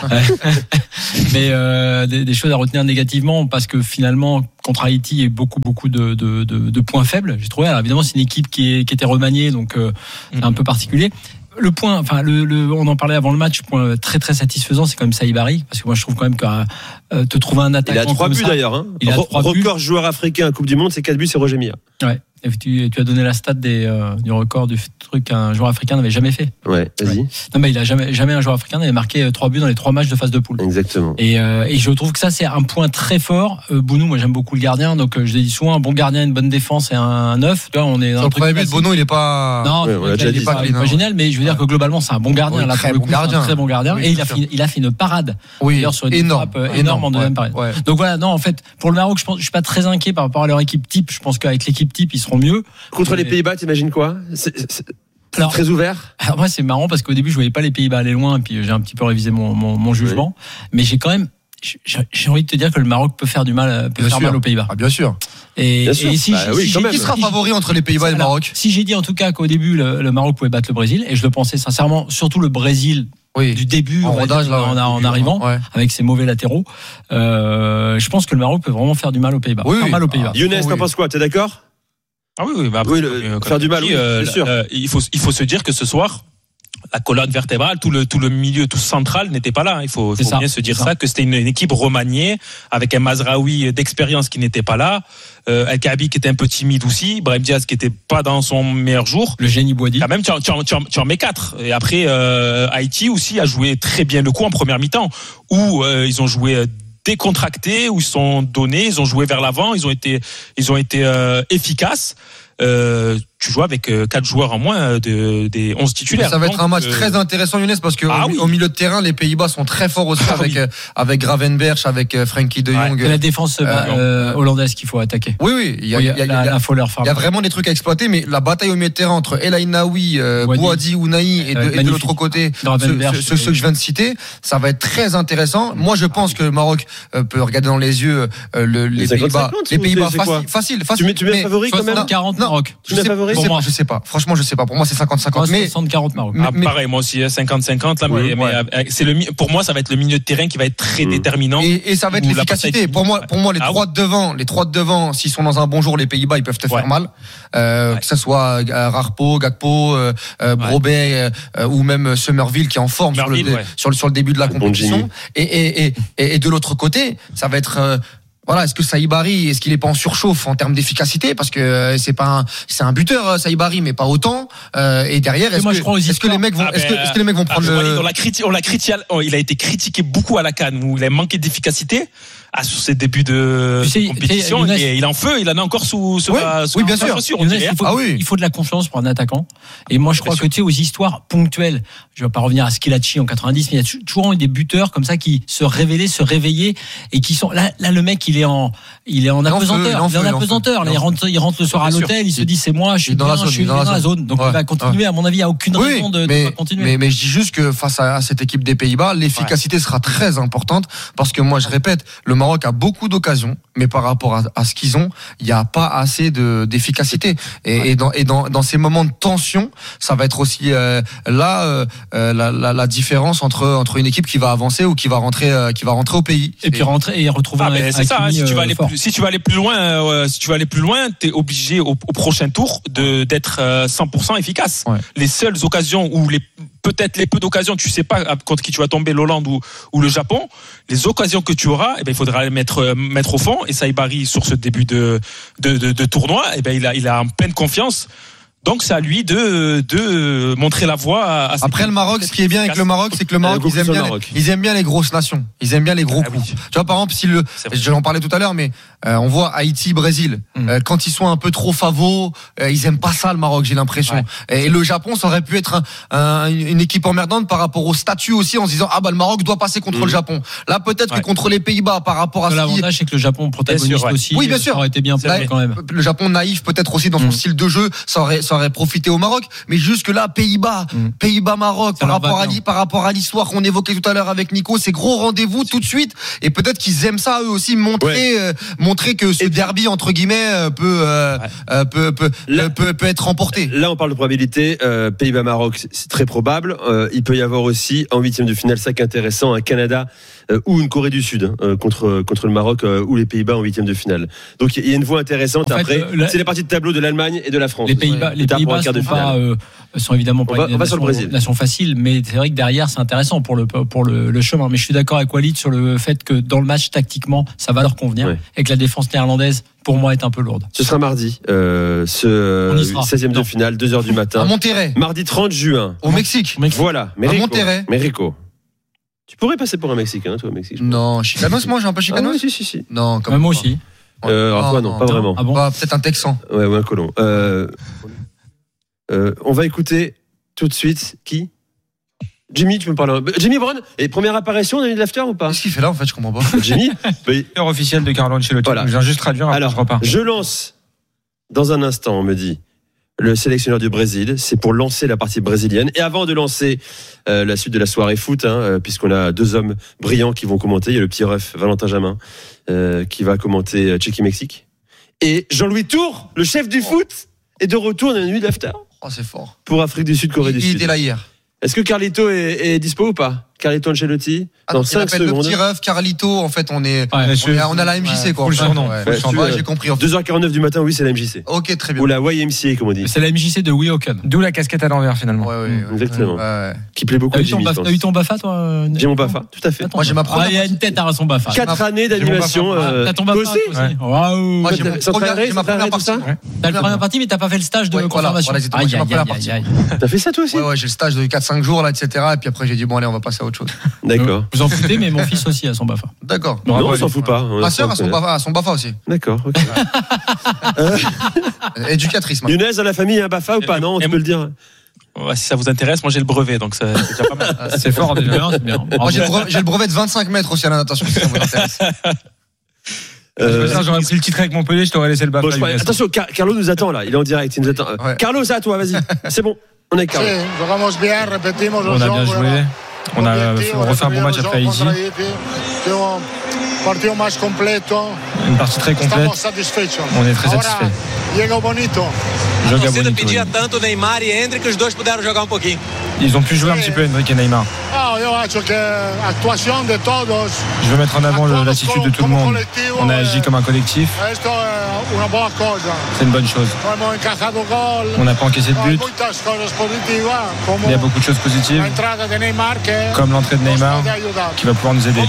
Speaker 10: Mais des choses à retenir négativement parce que finalement, contre Haïti, il y a eu beaucoup de points faibles. J'ai trouvé. Alors évidemment, c'est une équipe qui était remaniée, donc c'est un peu particulier. Le point, on en parlait avant le match, point très très satisfaisant, c'est quand même Saïbari, parce que moi je trouve quand même que te trouver un attaquant.
Speaker 2: Il a 3 buts d'ailleurs. Hein.
Speaker 10: Il a 3 buts.
Speaker 2: Record joueur africain à Coupe du Monde, c'est 4 buts, c'est Roger Milla.
Speaker 10: Ouais. Et tu as donné la stat du record du truc qu'un joueur africain n'avait jamais fait.
Speaker 2: Ouais, vas-y.
Speaker 10: Ouais. Non, mais il a jamais un joueur africain n'avait marqué 3 buts dans les 3 matchs de phase de poule.
Speaker 2: Exactement.
Speaker 10: Et je trouve que ça c'est un point très fort. Bounou, moi j'aime beaucoup le gardien, donc je l'ai dit souvent, un bon gardien, une bonne défense et un 9. Tu vois, on est dans
Speaker 1: sur le premier but, Bono, il est pas.
Speaker 10: Non,
Speaker 2: ouais,
Speaker 10: il est pas génial, mais je veux dire que globalement c'est un bon gardien.
Speaker 1: Oui,
Speaker 10: là,
Speaker 1: très
Speaker 10: pour le
Speaker 1: bon
Speaker 10: coup,
Speaker 1: gardien.
Speaker 10: C'est un très bon gardien.
Speaker 1: Oui,
Speaker 10: Et il a fait une parade.
Speaker 1: Oui,
Speaker 10: d'ailleurs, sur une
Speaker 1: énorme,
Speaker 10: frappe énorme en deuxième période.
Speaker 1: Ouais.
Speaker 10: Donc voilà, non, en fait, pour le Maroc, je suis pas très inquiet par rapport à leur équipe type. Je pense qu'avec l'équipe type, ils seront mieux.
Speaker 2: Contre les Pays-Bas, t'imagines quoi? C'est très ouvert.
Speaker 10: Alors moi, c'est marrant parce qu'au début, je voyais pas les Pays-Bas aller loin, et puis j'ai un petit peu révisé mon jugement. Oui. Mais j'ai quand même, j'ai envie de te dire que le Maroc peut faire mal aux Pays-Bas.
Speaker 1: Ah, bien sûr.
Speaker 10: Et si
Speaker 1: qui sera favori entre les Pays-Bas et le Maroc?
Speaker 10: Si j'ai dit en tout cas qu'au début le Maroc pouvait battre le Brésil, et je le pensais sincèrement, surtout le Brésil. Oui. Du début en arrivant avec ses mauvais latéraux, je pense que le Maroc peut vraiment faire du mal aux Pays-Bas. Mal aux Pays-Bas.
Speaker 2: Younes, t'en penses quoi? T'es d'accord?
Speaker 3: Ah oui, bah après,
Speaker 2: faire du mal, bien sûr.
Speaker 3: Il faut se dire que ce soir, la colonne vertébrale, tout le milieu, tout central n'était pas là. Il faut bien se dire ça, que c'était une équipe remaniée avec un Mazraoui d'expérience qui n'était pas là, El Kaabi qui était un peu timide aussi, Brahim Diaz qui était pas dans son meilleur jour.
Speaker 10: Le génie Boadi.
Speaker 3: Quand même, tu en mets 4. Et après, Haïti aussi a joué très bien le coup en première mi-temps, où ils ont joué décontractés, où ils sont donnés, ils ont joué vers l'avant, ils ont été efficaces. Tu joues avec 4 joueurs en moins des 11 titulaires.
Speaker 1: Ça va être un match très intéressant, Younes, parce que au milieu de terrain, les Pays-Bas sont très forts aussi avec Gravenberch, avec Frenkie de Jong.
Speaker 10: C'est la défense hollandaise qu'il faut attaquer.
Speaker 1: Oui, il y a vraiment des trucs à exploiter, mais la bataille au milieu de terrain entre El Ainaoui, Boadi, Ounahi et de l'autre côté, ceux que je viens de citer, ça va être très intéressant. Moi, je pense que le Maroc peut regarder dans les yeux les Pays-Bas. Les Pays-Bas facile.
Speaker 2: Tu mets favori quand même?
Speaker 10: 40 Maroc.
Speaker 1: Je sais pas. Franchement, je sais pas. Pour moi, c'est 50-50.
Speaker 10: Mais 60-40 Maroc.
Speaker 3: Pareil, moi aussi, 50-50. Là, mais pour moi, ça va être le milieu de terrain qui va être très déterminant.
Speaker 1: Et ça va être l'efficacité. Pour moi, les trois de devant, s'ils sont dans un bon jour, les Pays-Bas, ils peuvent te faire mal. Que ce soit Rarpo, Gakpo, Brobet, ou même Summerville qui est en forme sur le début de la compétition. Et de l'autre côté, ça va être, est-ce que Saïbari, est-ce qu'il est pas en surchauffe en termes d'efficacité, parce que c'est un buteur, Saïbari, mais pas autant. Et derrière, est-ce que les mecs vont prendre
Speaker 3: il a été critiqué beaucoup à la CAN où il a manqué d'efficacité. Sur ses débuts de compétition, et il en a encore sous
Speaker 1: bien sûr.
Speaker 10: Il faut de la confiance pour un attaquant. Et moi, je crois que aux histoires ponctuelles, je vais pas revenir à Skilacci en 90, mais il y a toujours eu des buteurs comme ça qui se réveillaient et qui sont là. Le mec, il est en apesanteur. Il rentre le soir à l'hôtel, il se dit c'est moi, je suis dans la zone. Donc il va continuer. À mon avis, il n'y a aucune raison de pas continuer.
Speaker 1: Mais je dis juste que face à cette équipe des Pays-Bas, l'efficacité sera très importante, parce que moi, je répète, le Maroc a beaucoup d'occasions, mais par rapport à ce qu'ils ont, il n'y a pas assez d'efficacité. Et dans ces moments de tension, ça va être aussi la différence entre une équipe qui va avancer ou qui va rentrer au pays.
Speaker 10: Et puis rentrer et retrouver.
Speaker 3: C'est ça. Si tu veux aller plus loin, t'es obligé au prochain tour d'être 100% efficace. Ouais. Les seules occasions où peut-être les peu d'occasions, tu sais pas contre qui tu vas tomber, l'Hollande ou le Japon, les occasions que tu auras, il faudra les mettre au fond. Et Saïbari, sur ce début de tournoi, il a en pleine confiance Donc c'est à lui de montrer la voie à
Speaker 1: Après le Maroc, ce qui est bien avec le Maroc, c'est que le Maroc, ils aiment bien les grosses nations. Ils aiment bien les gros coups.
Speaker 3: Oui.
Speaker 1: Tu vois, par exemple, je l'en parlais tout à l'heure, mais on voit Haïti, Brésil. Quand ils sont un peu trop favots, ils aiment pas ça le Maroc, j'ai l'impression. Ouais. Et le Japon, ça aurait pu être une équipe emmerdante par rapport au statut aussi, en se disant le Maroc doit passer contre le Japon. Là, peut-être que contre les Pays-Bas, par rapport à
Speaker 10: l'avantage, c'est que le Japon protagoniste aussi.
Speaker 1: Oui, bien sûr.
Speaker 10: Ça aurait été bien pour quand même.
Speaker 1: Le Japon naïf, peut-être aussi dans son style de jeu, ça aurait profité au Maroc. Mais jusque là, Pays-Bas, Maroc, par rapport à l'histoire qu'on évoquait tout à l'heure avec Nico, c'est gros rendez-vous tout de suite. Et peut-être qu'ils aiment ça eux aussi, montrer que ce derby entre guillemets peut être remporté.
Speaker 2: Là, on parle de probabilité. Pays-Bas-Maroc, c'est très probable. Il peut y avoir aussi en huitième de finale, ça qui est intéressant, un Canada ou une Corée du Sud contre le Maroc ou les Pays-Bas en huitième de finale. Donc il y a une voie intéressante. En fait, après, c'est la partie de tableau de l'Allemagne et de la France.
Speaker 10: Les Pays-Bas sont évidemment pas une nation facile, mais c'est vrai que derrière c'est intéressant pour le chemin. Mais je suis d'accord avec Walid sur le fait que dans le match tactiquement ça va leur convenir et que la défense néerlandaise pour moi est un peu lourde.
Speaker 2: Ce sera mardi, 16e de finale, 2h du matin.
Speaker 1: À Monterrey.
Speaker 2: Mardi 30 juin.
Speaker 1: Au Mexique.
Speaker 2: Voilà.
Speaker 1: À Monterrey.
Speaker 2: Mexico. Tu pourrais passer pour un Mexicain, toi, au Mexique.
Speaker 1: Non, chicanos, moi j'ai un peu chicanos.
Speaker 2: Si.
Speaker 1: Non,
Speaker 10: comme moi aussi.
Speaker 2: Alors toi, non, pas vraiment.
Speaker 10: Ah bon
Speaker 1: peut-être un Texan.
Speaker 2: Ouais, ou un colon. On va écouter tout de suite qui Jimmy, tu peux me parler. Jimmy Brown, et première apparition dans l'after ou pas?
Speaker 1: Qu'est-ce qu'il fait là en fait? Je comprends pas.
Speaker 2: Jimmy,
Speaker 11: l'heure officielle de Carlo Ancelotti.
Speaker 2: Voilà.
Speaker 11: Je viens juste traduire.
Speaker 2: Alors,
Speaker 11: je repars.
Speaker 2: Je lance dans un instant, on me dit. Le sélectionneur du Brésil, c'est pour lancer la partie brésilienne. Et avant de lancer la suite de la soirée foot, puisqu'on a deux hommes brillants qui vont commenter. Il y a le petit ref Valentin Jamin qui va commenter Tchéquie-Mexique. Et Jean-Louis Tour, le chef du foot, est de retour dans la nuit d'after.
Speaker 1: Oh, c'est fort.
Speaker 2: Pour Afrique du Sud, Corée du Sud.
Speaker 1: Il était là hier.
Speaker 2: Est-ce que Carlito est dispo ou pas? Carlito Ancelotti dans 5 secondes.
Speaker 1: Le petit ref, Carlito, en fait, on a la MJC, quoi. J'ai compris.
Speaker 2: 2h49 du matin, oui, c'est la MJC.
Speaker 1: Ok, très bien.
Speaker 2: Ou la YMCA, comme on dit.
Speaker 10: C'est la MJC de Weehawken.
Speaker 11: D'où la casquette à l'envers, finalement.
Speaker 2: Exactement. Qui plaît beaucoup à Jimmy.
Speaker 10: T'as eu ton Bafa, toi?
Speaker 2: J'ai mon Bafa, tout à fait.
Speaker 1: Moi, j'ai ma première.
Speaker 10: Il y a une tête à son Bafa.
Speaker 2: 4 années d'animation.
Speaker 10: T'as ton Bafa aussi? Waouh!
Speaker 1: Moi, j'ai ma première partie.
Speaker 10: T'as la première partie, mais t'as pas fait le stage de confirmation.
Speaker 1: J'ai ma première partie.
Speaker 2: T'as fait ça, toi aussi?
Speaker 1: Ouais, j'ai le stage de 4-5 jours, là, etc. Et puis après, j'ai dit, bon, allez, on va passer à autre chose.
Speaker 2: D'accord.
Speaker 10: Vous en foutez, mais mon fils aussi a son Bafa.
Speaker 1: D'accord.
Speaker 2: Non, on s'en fout pas.
Speaker 1: Ma sœur a son Bafa aussi.
Speaker 2: D'accord, ok.
Speaker 1: Éducatrice.
Speaker 2: Younes, à la famille, un Bafa ou pas? Non, tu peux le dire.
Speaker 3: Ouais, si ça vous intéresse, moi j'ai le brevet, donc c'est déjà pas mal.
Speaker 11: C'est fort déjà.
Speaker 10: C'est bien.
Speaker 1: Moi j'ai le brevet de 25 mètres aussi à la natation, si ça vous intéresse.
Speaker 11: J'aurais pris le titre avec Montpellier, je t'aurais laissé le Bafa.
Speaker 2: Attention, Carlo nous attend là, il est en direct, il nous attend. Carlo, c'est à toi, vas-y. C'est bon, on est Carlo.
Speaker 11: On a bien joué. On refait un bon match après Haïti. Une partie très complète. On est très satisfait. Joga bonito. Ils ont pu jouer un petit peu, Endrick et Neymar. Je veux mettre en avant l'attitude de tout le monde. On a agi comme un collectif. C'est une bonne chose. On n'a pas encaissé de but. Il y a beaucoup de choses positives, comme l'entrée de Neymar, qui va pouvoir nous aider.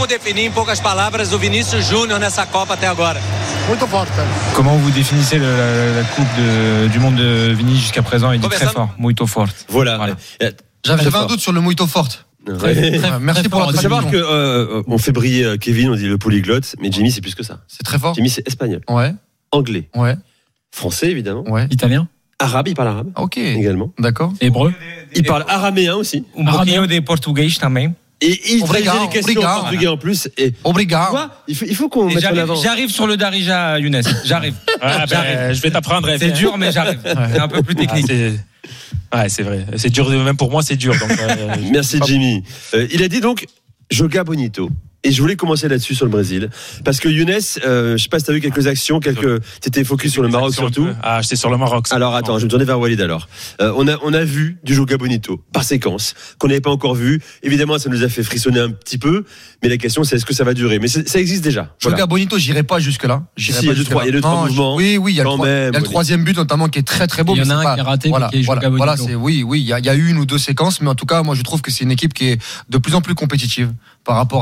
Speaker 11: Comment vous définissez la Coupe du Monde de Vini jusqu'à présent? Il dit très fort, muito fort.
Speaker 2: Voilà.
Speaker 1: J'avais un doute sur le muito fort. Merci pour la traduction.
Speaker 2: Savoir que on fait briller Kevin, on dit le polyglotte, mais Jimmy c'est plus que ça.
Speaker 1: C'est très fort.
Speaker 2: Jimmy c'est espagnol.
Speaker 1: Ouais.
Speaker 2: Anglais.
Speaker 1: Ouais.
Speaker 2: Français évidemment.
Speaker 1: Ouais.
Speaker 10: Italien.
Speaker 2: Arabe, il parle arabe.
Speaker 1: Ok.
Speaker 2: Également.
Speaker 1: D'accord.
Speaker 10: Hébreu.
Speaker 2: Il parle araméen aussi.
Speaker 11: Araméen des Portugais também.
Speaker 2: Et il traduisait les questions en portugais en plus. Et
Speaker 1: Obrigado.
Speaker 2: Il faut qu'on mette en avant.
Speaker 11: J'arrive sur le Darija, Younes. J'arrive.
Speaker 3: Je vais t'apprendre.
Speaker 11: C'est dur, mais j'arrive. C'est un peu plus technique.
Speaker 3: Ouais, c'est vrai. C'est dur, même pour moi, c'est dur. Donc,
Speaker 2: merci Jimmy. Il a dit donc Joga bonito. Et je voulais commencer là-dessus sur le Brésil. Parce que Younes, je sais pas si tu as vu quelques actions, t'étais focus sur le Maroc surtout.
Speaker 3: Ah, j'étais sur le Maroc.
Speaker 2: Alors attends, je vais me tourner vers Walid alors. On a vu du Joga bonito par séquence, qu'on n'avait pas encore vu. Évidemment, ça nous a fait frissonner un petit peu. Mais la question, c'est est-ce que ça va durer? Mais ça existe déjà.
Speaker 1: Joga bonito, j'irai pas jusque-là.
Speaker 2: Il y a deux, trois mouvements.
Speaker 1: Oui, il y a le troisième but notamment qui est très très beau.
Speaker 10: Il y en a un qui est raté, mais qui est Joga bonito.
Speaker 1: Voilà, il y a eu une ou deux séquences, mais en tout cas, moi je trouve que c'est une équipe qui est de plus en plus compétitive par rapport à la première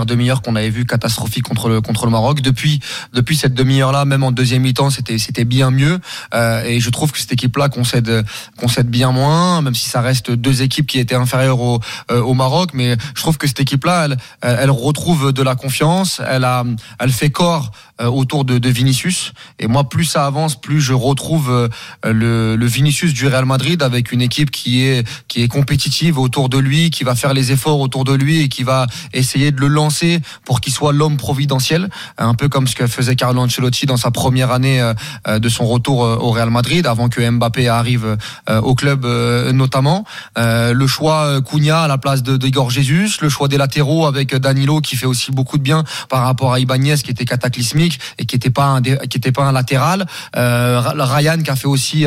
Speaker 1: première demi-heure qu'on avait vu catastrophique contre le Maroc. Depuis cette demi-heure-là, même en deuxième mi-temps, c'était bien mieux. Et je trouve que cette équipe-là concède bien moins, même si ça reste deux équipes qui étaient inférieures au Maroc. Mais je trouve que cette équipe-là, elle retrouve de la confiance. Elle fait corps autour de Vinicius. Et moi, plus ça avance, plus je retrouve le Vinicius du Real Madrid, avec une équipe qui est compétitive autour de lui, qui va faire les efforts autour de lui et qui va essayer de le lancer pour qu'il soit l'homme providentiel, un peu comme ce que faisait Carlo Ancelotti dans sa première année de son retour au Real Madrid, avant que Mbappé arrive au club notamment. Le choix Cunha à la place d'Igor Jesus, le choix des latéraux avec Danilo qui fait aussi beaucoup de bien par rapport à Ibanez qui était cataclysmique et qui était pas un latéral. Ryan qui a fait aussi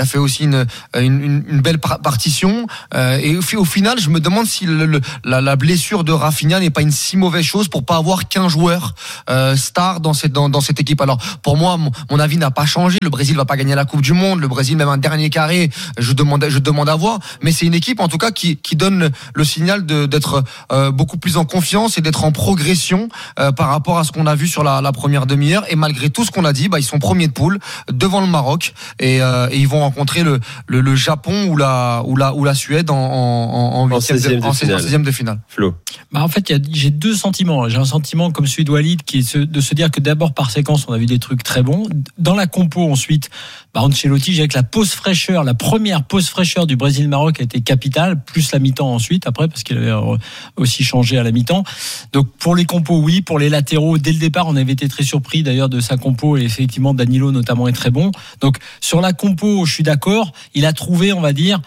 Speaker 1: une belle partition. Et au final, je me demande si la blessure de Rafinha n'est pas une si mauvaise chose pour pas avoir qu'un joueur star dans cette équipe. Alors pour moi, mon avis n'a pas changé. Le Brésil va pas gagner la Coupe du Monde. Le Brésil, même un dernier carré, je demande à voir. Mais c'est une équipe en tout cas qui donne le signal d'être beaucoup plus en confiance et d'être en progression par rapport à ce qu'on a vu sur la première demi-heure. Et malgré tout ce qu'on a dit, ils sont premiers de poule devant le Maroc et ils vont rencontrer le Japon ou la Suède en 16e de finale.
Speaker 2: Flo.
Speaker 10: En fait, j'ai deux sentiments. J'ai un sentiment comme celui de Walid qui est de se dire que d'abord par séquence on a vu des trucs très bons. Dans la compo ensuite, Ancelotti, j'ai que la première pause fraîcheur du Brésil-Maroc a été capitale, plus la mi-temps ensuite après parce qu'il avait aussi changé à la mi-temps. Donc pour les compos, oui. Pour les latéraux, dès le départ, on avait été très surpris d'ailleurs de sa compo et effectivement Danilo notamment est très bon. Donc sur la compo, je suis d'accord. Il a trouvé, on va dire,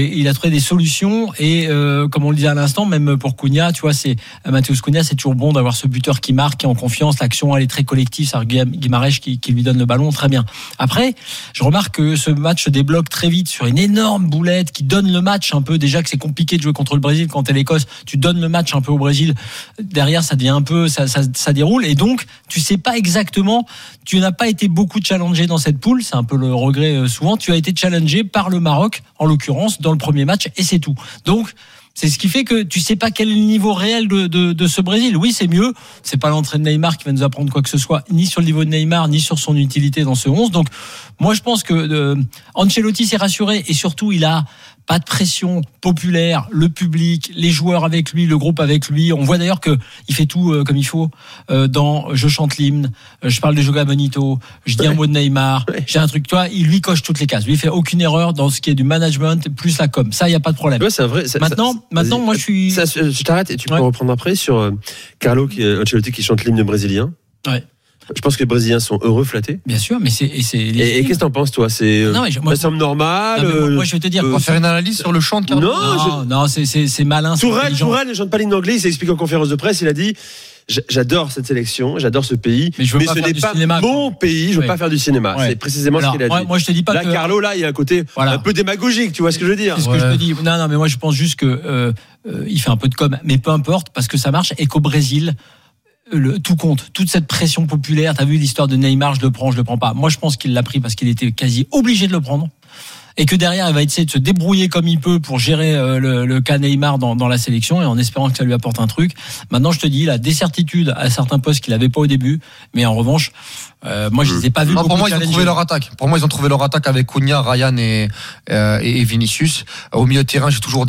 Speaker 10: des solutions et comme on le disait à l'instant, même pour Cunha, tu vois, Matheus Cunha, c'est toujours bon d'avoir ce buteur qui marque, qui est en confiance. L'action, elle est très collective. C'est Guimarães qui lui donne le ballon, très bien. Après, je remarque que ce match se débloque très vite sur une énorme boulette qui donne le match un peu. Déjà que c'est compliqué de jouer contre le Brésil quand t'es l'Écosse, tu donnes le match un peu au Brésil. Derrière, ça devient un peu, ça déroule et donc tu sais pas exactement. Tu n'as pas été beaucoup challengé dans cette poule. C'est un peu le regret souvent. Tu as été challengé par le Maroc, en l'occurrence, dans le premier match et c'est tout. Donc c'est ce qui fait que tu sais pas quel est le niveau réel de ce Brésil. Oui, c'est mieux. C'est pas l'entrée de Neymar qui va nous apprendre quoi que ce soit, ni sur le niveau de Neymar, ni sur son utilité dans ce 11. Donc moi je pense que Ancelotti s'est rassuré et surtout il a pas de pression populaire, le public, les joueurs avec lui, le groupe avec lui. On voit d'ailleurs que il fait tout comme il faut. Dans je chante l'hymne, je parle de Joga Bonito, je dis un mot de Neymar, j'ai un truc, toi, il lui coche toutes les cases. Lui il fait aucune erreur dans ce qui est du management plus la com. Ça, il y a pas de problème.
Speaker 2: Ouais, c'est vrai. Maintenant,
Speaker 10: moi je suis.
Speaker 2: Je t'arrête et tu peux reprendre après sur Carlo Ancelotti qui chante l'hymne brésilien.
Speaker 10: Ouais.
Speaker 2: Je pense que les Brésiliens sont heureux, flattés.
Speaker 10: Bien sûr, mais et
Speaker 2: qu'est-ce que t'en penses, toi? Ça semble normal.
Speaker 10: Moi, je vais te dire,
Speaker 1: on va faire une analyse sur le chant de Carlo.
Speaker 10: Non, c'est malin.
Speaker 2: Tourelle ne chante pas l'hymne anglais. Il s'est expliqué en conférence de presse. Il a dit j'adore cette sélection, j'adore ce pays, mais ce n'est pas mon pays. Je veux pas faire du cinéma. C'est précisément ce qu'il a dit.
Speaker 10: Moi, je te dis pas
Speaker 2: là, Carlo, là, il y a un côté un peu démagogique. Tu vois ce que je veux dire?
Speaker 10: C'est ce que je te dis. Non, mais moi, je pense juste que il fait un peu de com, mais peu importe parce que ça marche et qu'au Brésil. Tout compte, toute cette pression populaire. T'as vu l'histoire de Neymar, je le prends pas. Moi, je pense qu'il l'a pris parce qu'il était quasi obligé de le prendre. Et que derrière, il va essayer de se débrouiller comme il peut pour gérer le cas Neymar dans la sélection et en espérant que ça lui apporte un truc. Maintenant, je te dis, il a des certitudes à certains postes qu'il avait pas au début, mais en revanche, moi, je les ai pas vus.
Speaker 1: Pour moi, ils ont trouvé leur attaque. Pour moi, ils ont trouvé leur attaque avec Cunha, Ryan et Vinicius. Au milieu de terrain, j'ai toujours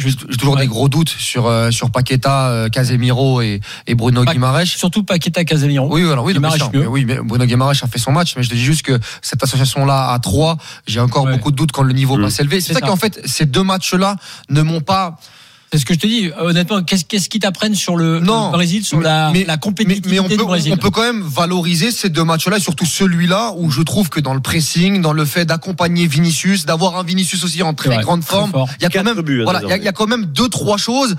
Speaker 1: des gros doutes sur Paqueta, Casemiro et Bruno Guimarães.
Speaker 10: Surtout Paqueta, Casemiro.
Speaker 1: Oui, mais Bruno Guimarães a fait son match, mais je te dis juste que cette association-là à 3, j'ai encore beaucoup de doutes quand le niveau va s'élever. C'est ça qu'en fait, ces deux matchs-là ne m'ont pas.
Speaker 10: C'est ce que je te dis. Honnêtement, qu'est-ce qu'ils t'apprennent sur le Brésil, sur la compétitivité du Brésil?
Speaker 1: On peut quand même valoriser ces deux matchs-là, et surtout celui-là où je trouve que dans le pressing, dans le fait d'accompagner Vinicius, d'avoir un Vinicius aussi en très grande forme, il y a quand même, il y a quand même 2-3 choses.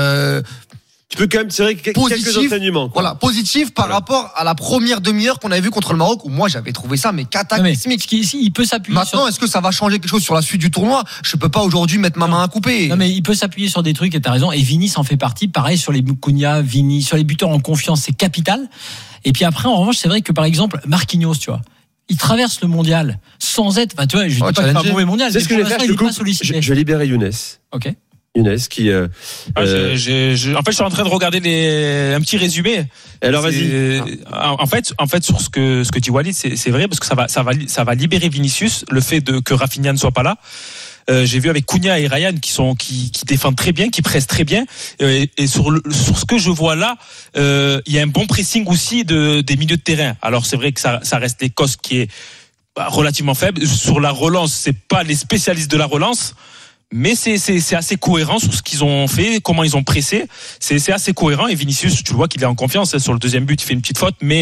Speaker 2: Tu peux quand même tirer quelques enseignements.
Speaker 1: Voilà, positif par rapport à la première demi-heure qu'on avait vue contre le Maroc, où moi j'avais trouvé ça cataclysmique.
Speaker 10: Il peut s'appuyer.
Speaker 1: Maintenant, est-ce que ça va changer quelque chose sur la suite du tournoi? Je peux pas aujourd'hui mettre ma main à couper.
Speaker 10: Non, mais il peut s'appuyer sur des trucs, et t'as raison. Et Vini s'en fait partie. Pareil sur les Cunha, Vini, sur les buteurs en confiance, c'est capital. Et puis après, en revanche, c'est vrai que par exemple, Marquinhos, tu vois. Il traverse le mondial sans être, tu vois, je dis pas qu'il fait un mauvais mondial.
Speaker 2: C'est ce que je vais faire, je vais libérer Younes.
Speaker 10: Ok.
Speaker 2: Younes qui.
Speaker 3: En fait, je suis en train de regarder un petit résumé.
Speaker 2: Alors vas-y.
Speaker 3: En fait, sur ce que dit Walid, c'est vrai parce que ça va libérer Vinicius, le fait que Rafinha ne soit pas là. J'ai vu avec Cunha et Ryan qui défendent très bien, qui pressent très bien. Et sur ce que je vois là, il y a un bon pressing aussi des milieux de terrain. Alors c'est vrai que ça reste l'Écosse qui est relativement faible. Sur la relance, c'est pas les spécialistes de la relance. Mais c'est assez cohérent sur ce qu'ils ont fait, comment ils ont pressé. C'est assez cohérent. Et Vinicius, tu le vois qu'il est en confiance. Sur le deuxième but, il fait une petite faute, mais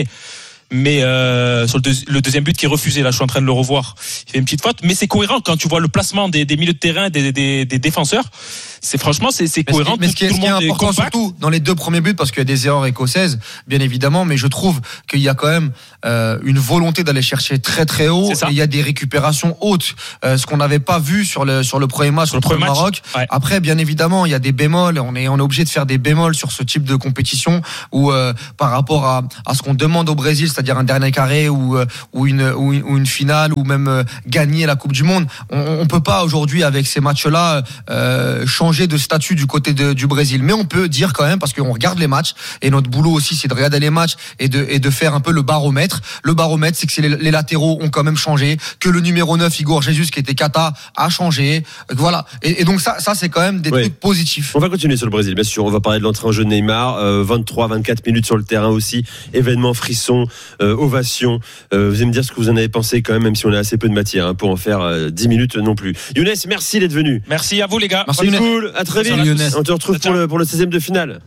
Speaker 3: sur le deuxième but qui est refusé, là je suis en train de le revoir, il fait une petite faute, mais c'est cohérent quand tu vois le placement des milieux de terrain, des défenseurs. C'est franchement c'est cohérent.
Speaker 1: Mais ce qui est important surtout dans les deux premiers buts, parce qu'il y a des erreurs écossaises bien évidemment, mais je trouve qu'il y a quand même une volonté d'aller chercher très très haut, et il y a des récupérations hautes, ce qu'on n'avait pas vu sur le premier match contre le Maroc. Ouais. Après bien évidemment il y a des bémols, on est obligé de faire des bémols sur ce type de compétition où par rapport à ce qu'on demande au Brésil, c'est-à-dire un dernier carré ou une finale, ou même gagner la Coupe du Monde. On peut pas aujourd'hui avec ces matchs-là changer de statut du côté du Brésil, mais on peut dire quand même, parce qu'on regarde les matchs, et notre boulot aussi c'est de regarder les matchs et de faire un peu le baromètre. Le baromètre, c'est que les latéraux ont quand même changé, que le numéro 9 Igor Jesus qui était kata a changé, voilà. Et donc ça c'est quand même des trucs positifs.
Speaker 2: On va continuer sur le Brésil, bien sûr. On va parler de l'entrée en jeu de Neymar, 23-24 minutes sur le terrain aussi, événement frisson, ovation. Vous allez me dire ce que vous en avez pensé quand même si on a assez peu de matière pour en faire 10 minutes non plus. Younes, merci d'être venu.
Speaker 3: Merci à vous les gars.
Speaker 2: Merci Younes. Cool, à très vite. On te retrouve pour le 16e de finale.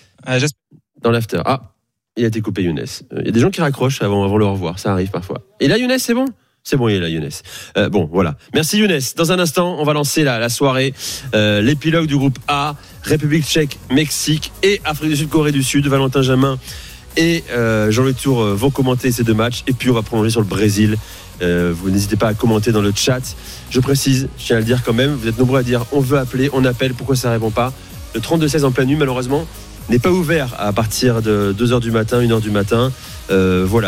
Speaker 2: Dans l'after. Il a été coupé Younes. Il y a des gens qui raccrochent avant le revoir, ça arrive parfois. Et là Younes, c'est bon ? C'est bon, il est là, Younes. Bon, voilà. Merci, Younes. Dans un instant, on va lancer la soirée. L'épilogue du groupe A, République tchèque, Mexique et Afrique du Sud, Corée du Sud. Valentin Jamin et Jean-Louis Tour vont commenter ces deux matchs. Et puis, on va prolonger sur le Brésil. Vous n'hésitez pas à commenter dans le chat. Je précise, je tiens à le dire quand même, vous êtes nombreux à dire on veut appeler, on appelle, pourquoi ça ne répond pas ? Le 32-16 en pleine nuit, malheureusement, n'est pas ouvert à partir de 2h du matin, 1h du matin. Voilà,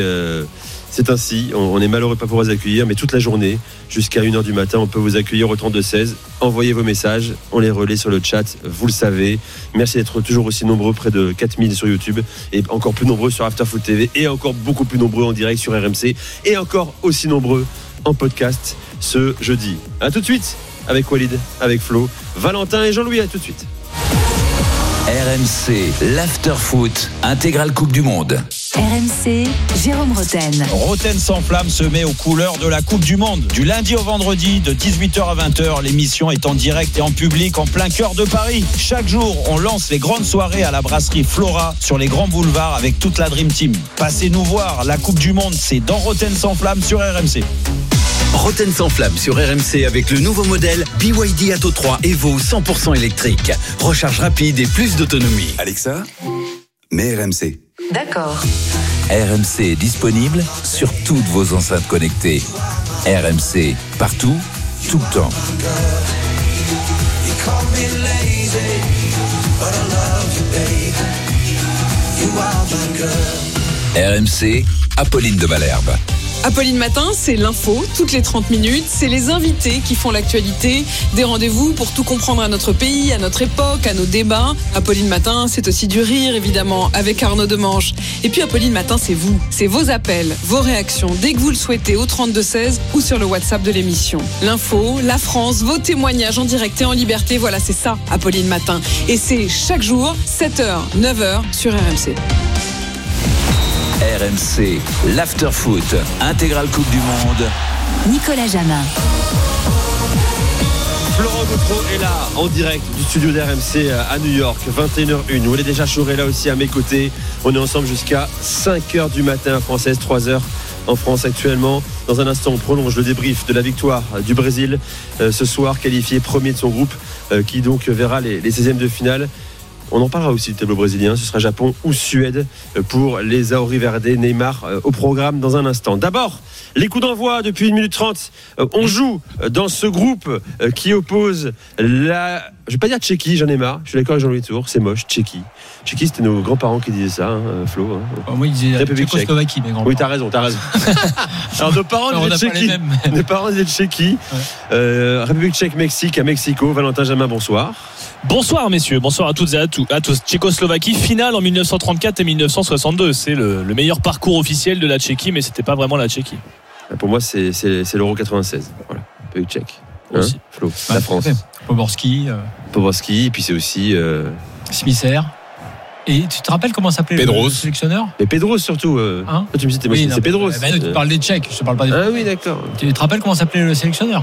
Speaker 2: c'est ainsi, on est malheureux pas pour vous accueillir, mais toute la journée, jusqu'à 1h du matin, on peut vous accueillir au 32-16. Envoyez vos messages, on les relaie sur le chat, vous le savez. Merci d'être toujours aussi nombreux, près de 4000 sur YouTube, et encore plus nombreux sur Afterfoot TV, et encore beaucoup plus nombreux en direct sur RMC, et encore aussi nombreux en podcast ce jeudi. A tout de suite, avec Walid, avec Flo, Valentin et Jean-Louis, à tout de suite.
Speaker 4: RMC, l'Afterfoot, intégrale Coupe du Monde.
Speaker 5: RMC, Jérôme Roten.
Speaker 8: Roten sans flamme se met aux couleurs de la Coupe du Monde. Du lundi au vendredi, de 18h à 20h, l'émission est en direct et en public en plein cœur de Paris. Chaque jour, on lance les grandes soirées à la brasserie Flora sur les grands boulevards avec toute la Dream Team. Passez nous voir, la Coupe du Monde, c'est dans Roten sans flamme sur RMC.
Speaker 12: Roten sans flamme sur RMC avec le nouveau modèle BYD Atto 3 Evo 100% électrique. Recharge rapide et plus d'autonomie.
Speaker 13: Alexa, mets RMC.
Speaker 5: D'accord.
Speaker 4: RMC est disponible sur toutes vos enceintes connectées. RMC, partout, tout le temps. RMC, Apolline de Malherbe.
Speaker 14: Apolline Matin, c'est l'info, toutes les 30 minutes. C'est les invités qui font l'actualité. Des rendez-vous pour tout comprendre à notre pays, à notre époque, à nos débats. Apolline Matin, c'est aussi du rire, évidemment, avec Arnaud Demange. Et puis Apolline Matin, c'est vous. C'est vos appels, vos réactions, dès que vous le souhaitez, au 32-16 ou sur le WhatsApp de l'émission. L'info, la France, vos témoignages en direct et en liberté. Voilà, c'est ça, Apolline Matin. Et c'est chaque jour, 7h, 9h sur RMC.
Speaker 4: RMC, l'Afterfoot, intégrale Coupe du Monde.
Speaker 5: Nicolas Jamin.
Speaker 2: Florent Gautreau est là, en direct du studio d'RMC à New York, 21h01. Vous l'avez déjà chouré là aussi à mes côtés. On est ensemble jusqu'à 5h du matin française, 3h en France actuellement. Dans un instant, on prolonge le débrief de la victoire du Brésil ce soir, qualifié premier de son groupe, qui donc verra les 16e de finale. On en parlera aussi du tableau brésilien, ce sera Japon ou Suède pour les Auri Verde. Neymar au programme dans un instant. D'abord, les coups d'envoi depuis 1 minute 30. On joue dans ce groupe qui oppose la je vais pas dire Tchéquie, j'en ai marre. Je suis d'accord avec Jean-Louis Tour, c'est moche, Tchéquie. Tchéquie, c'était nos grands-parents qui disaient ça, Flo.
Speaker 10: Moi, ils disaient Tchécoslovaquie, mes grands-parents.
Speaker 2: Oui, t'as raison. Alors, nos parents disaient Tchéquie. Nos parents disaient Tchéquie. République tchèque, Mexique, à Mexico. Valentin Jamin, bonsoir.
Speaker 15: Bonsoir, messieurs. Bonsoir à toutes et à tous. Tchécoslovaquie, finale en 1934 et 1962. C'est le meilleur parcours officiel de la Tchéquie, mais c'était pas vraiment la Tchéquie.
Speaker 2: Pour moi, c'est l'Euro 96. Voilà, République tchèque.
Speaker 15: Aussi.
Speaker 2: Flo, la France.
Speaker 10: Poborski,
Speaker 2: et puis c'est aussi
Speaker 10: Smisser. Et tu te rappelles comment s'appelait le sélectionneur?
Speaker 2: Et Pedros surtout. Tu me dis, c'est Pedros.
Speaker 10: Tu parles des Tchèques, je te parle pas des.
Speaker 2: Ah oui, d'accord.
Speaker 10: Tu te rappelles comment s'appelait le sélectionneur?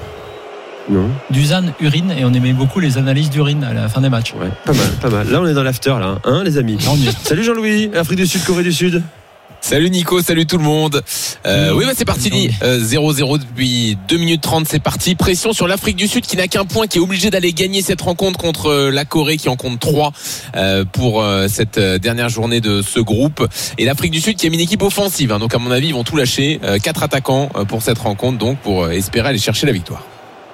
Speaker 2: Non.
Speaker 10: Dusan Urine, et on aimait beaucoup les analyses d'urine à la fin des matchs.
Speaker 2: Ouais, pas mal. Là, on est dans l'after, là, les amis. Salut Jean-Louis, Afrique du Sud, Corée du Sud.
Speaker 16: Salut Nico, salut tout le monde. Oui, c'est parti. 0-0 depuis 2 minutes 30, c'est parti. Pression sur l'Afrique du Sud qui n'a qu'un point, qui est obligé d'aller gagner cette rencontre contre la Corée qui en compte 3 pour cette dernière journée de ce groupe. Et l'Afrique du Sud qui a mis une équipe offensive. Donc à mon avis, ils vont tout lâcher. 4 attaquants pour cette rencontre, donc pour espérer aller chercher la victoire.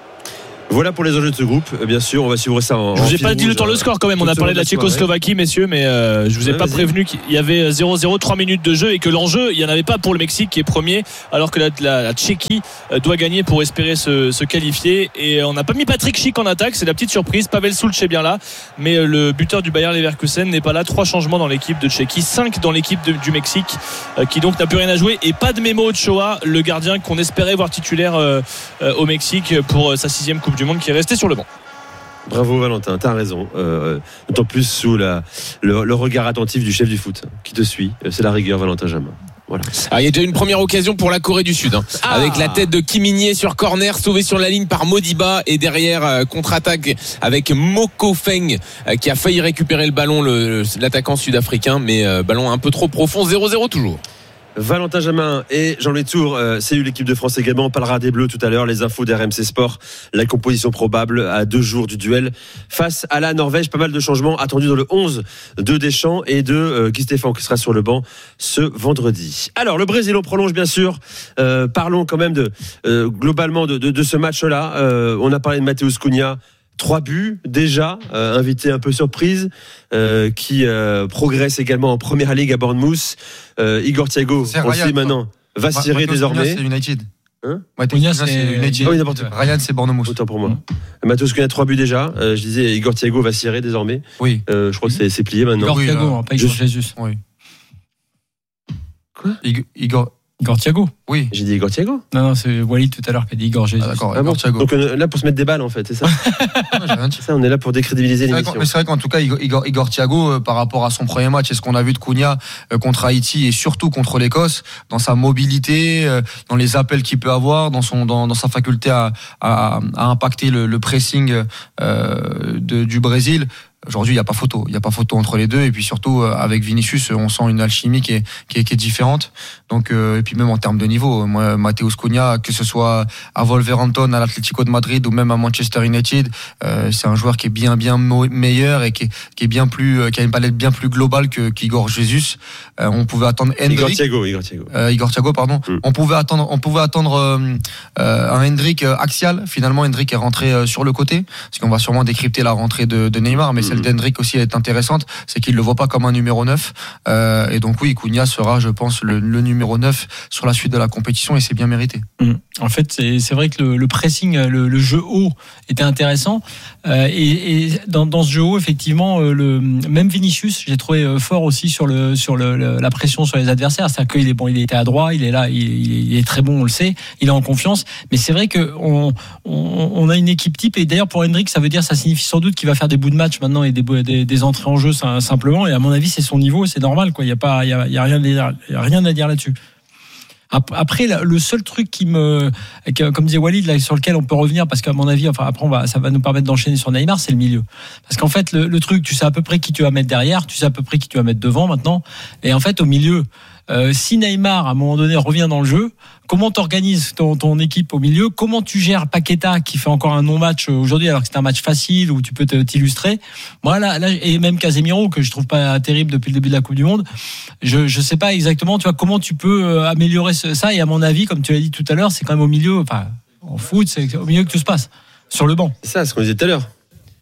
Speaker 2: Voilà pour les enjeux de ce groupe. Bien sûr, on va suivre ça en.
Speaker 15: Je vous ai pas dit le temps, le score quand même. On a parlé de la Tchécoslovaquie, messieurs, mais je vous ai pas prévenu qu'il y avait 0-0, 3 minutes de jeu et que l'enjeu, il y en avait pas pour le Mexique qui est premier, alors que la Tchéquie doit gagner pour espérer se qualifier. Et on n'a pas mis Patrick Schick en attaque, c'est la petite surprise. Pavel Sulc est bien là, mais le buteur du Bayer Leverkusen n'est pas là. 3 changements dans l'équipe de Tchéquie, 5 dans l'équipe du Mexique, qui donc n'a plus rien à jouer. Et pas de Memo Ochoa, le gardien qu'on espérait voir titulaire au Mexique pour sa 6e Coupe du Monde, qui est resté sur le banc.
Speaker 2: Bravo Valentin, t'as raison. D'autant plus sous le regard attentif du chef du foot qui te suit. C'est la rigueur, Valentin Jamin. Voilà.
Speaker 16: Alors, il y a déjà une première occasion pour la Corée du Sud, avec la tête de Kim In-hye sur corner, sauvé sur la ligne par Modiba, et derrière contre-attaque avec Moko Feng qui a failli récupérer le ballon, l'attaquant sud-africain, mais ballon un peu trop profond. 0-0 toujours.
Speaker 2: Valentin Jamin et Jean-Louis Tour, c'est eu l'équipe de France également. On parlera des Bleus tout à l'heure, les infos d'RMC Sport, la composition probable à 2 jours du duel face à la Norvège. Pas mal de changements attendus dans le 11 de Deschamps et de Guy Stéphane qui sera sur le banc ce vendredi. Alors le Brésil, on prolonge bien sûr. Parlons quand même globalement de ce match-là. On a parlé de Matheus Cunha. 3 buts déjà, invité un peu surprise, qui progresse également en Première Ligue à Bournemouth. Igor Thiago aussi maintenant va cirer désormais.
Speaker 1: C'est United.
Speaker 10: Cunha, c'est United.
Speaker 2: Oui, n'importe quoi.
Speaker 1: Ryan, c'est Bournemouth.
Speaker 2: Autant pour moi. Matheus Cunha 3 buts déjà. Je disais Igor Thiago va cirer désormais.
Speaker 1: Oui.
Speaker 2: Je crois que c'est plié maintenant.
Speaker 10: Igor Thiago, pas Igor Jesus.
Speaker 1: Oui.
Speaker 2: Quoi
Speaker 10: Igor Thiago.
Speaker 1: Oui.
Speaker 2: J'ai dit Igor Thiago.
Speaker 10: Non, c'est Walid tout à l'heure qui a dit Igor Jesus.
Speaker 1: D'accord,
Speaker 2: Igor Thiago. Donc là pour se mettre des balles en fait, c'est ça. C'est ça, on est là pour décrédibiliser l'émission.
Speaker 1: Mais c'est vrai qu'en tout cas Igor Thiago, par rapport à son premier match et ce qu'on a vu de Cunha contre Haïti et surtout contre l'Écosse, dans sa mobilité, dans les appels qu'il peut avoir, dans sa faculté à impacter le pressing du Brésil. Aujourd'hui, il n'y a pas photo. Il n'y a pas photo entre les deux. Et puis surtout, avec Vinicius, on sent une alchimie qui est différente. Donc, et puis même en termes de niveau, moi, Matheus Cunha, que ce soit à Wolverhampton, à l'Atlético de Madrid ou même à Manchester United, c'est un joueur qui est bien meilleur et qui est bien plus, qui a une palette bien plus globale qu'Igor Jesus. On pouvait attendre Hendrick. Igor Thiago, pardon. On pouvait attendre un Hendrick axial. Finalement, Hendrick est rentré sur le côté, parce qu'on va sûrement décrypter la rentrée de Neymar, mais celle d'Hendrick aussi est intéressante, c'est qu'il le voit pas comme un numéro 9, et donc oui, Cunha sera, je pense, le numéro 9 sur la suite de la compétition, et c'est bien mérité.
Speaker 10: En fait, c'est vrai que le pressing, le jeu haut était intéressant, et dans ce jeu haut, effectivement, même Vinicius, j'ai trouvé fort aussi sur la pression sur les adversaires. C'est-à-dire qu'il est bon, il était à droit, il est là, il est très bon, on le sait, il est en confiance. Mais c'est vrai que on a une équipe type, et d'ailleurs pour Hendrick, ça signifie sans doute qu'il va faire des bouts de match maintenant et des entrées en jeu simplement. Et à mon avis, c'est son niveau, c'est normal, quoi. Il y a rien à dire là-dessus. Après, le seul truc comme disait Walid, là, sur lequel on peut revenir, parce qu'à mon avis, après ça va nous permettre d'enchaîner sur Neymar, c'est le milieu. Parce qu'en fait, le truc, tu sais à peu près qui tu vas mettre derrière, tu sais à peu près qui tu vas mettre devant maintenant. Et en fait, au milieu, si Neymar, à un moment donné, revient dans le jeu, comment t'organises ton équipe au milieu? Comment tu gères Paqueta, qui fait encore un non-match aujourd'hui, alors que c'est un match facile où tu peux t'illustrer? Moi, là, et même Casemiro, que je trouve pas terrible depuis le début de la Coupe du Monde. Je sais pas exactement, tu vois, comment tu peux améliorer ça. Et à mon avis, comme tu l'as dit tout à l'heure, c'est quand même au milieu, enfin, en foot, c'est au milieu que tout se passe. Sur le banc.
Speaker 2: C'est ça, ce qu'on disait tout à l'heure.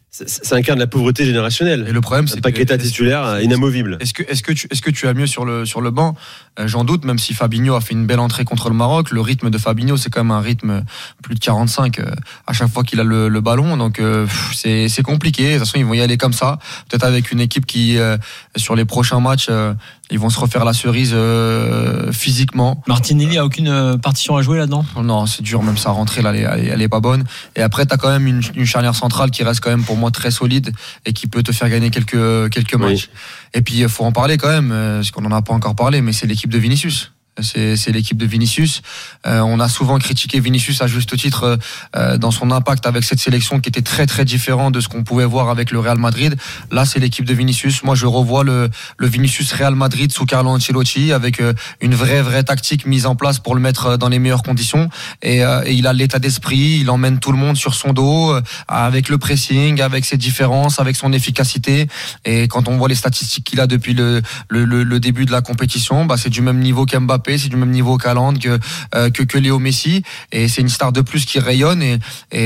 Speaker 2: Ça incarne la pauvreté générationnelle.
Speaker 1: Et le problème, c'est
Speaker 2: Paqueta titulaire inamovible.
Speaker 1: Est-ce que tu as mieux sur le banc? J'en doute, même si Fabinho a fait une belle entrée contre le Maroc. Le rythme de Fabinho, c'est quand même un rythme plus de 45 à chaque fois qu'il a le ballon. Donc c'est compliqué. De toute façon, ils vont y aller comme ça. Peut-être avec une équipe qui, sur les prochains matchs, ils vont se refaire la cerise physiquement.
Speaker 10: Martinelli a aucune partition à jouer là-dedans?
Speaker 1: Non, c'est dur, même sa rentrée là, elle est pas bonne. Et après, t'as quand même une charnière centrale qui reste quand même pour moi très solide et qui peut te faire gagner quelques matchs. Et puis il faut en parler quand même, parce qu'on en a pas encore parlé, mais c'est l'équipe de Vinicius. C'est l'équipe de Vinicius. On a souvent critiqué Vinicius à juste titre dans son impact avec cette sélection qui était très très différent de ce qu'on pouvait voir avec le Real Madrid. Là, c'est l'équipe de Vinicius. Moi, je revois le Vinicius Real Madrid sous Carlo Ancelotti avec une vraie tactique mise en place pour le mettre dans les meilleures conditions. Et il a l'état d'esprit, il emmène tout le monde sur son dos avec le pressing, avec ses différences, avec son efficacité. Et quand on voit les statistiques qu'il a depuis le début de la compétition, bah c'est du même niveau qu'Mbappé. C'est du même niveau qu'Haaland, que Léo Messi, et c'est une star de plus qui rayonne. Et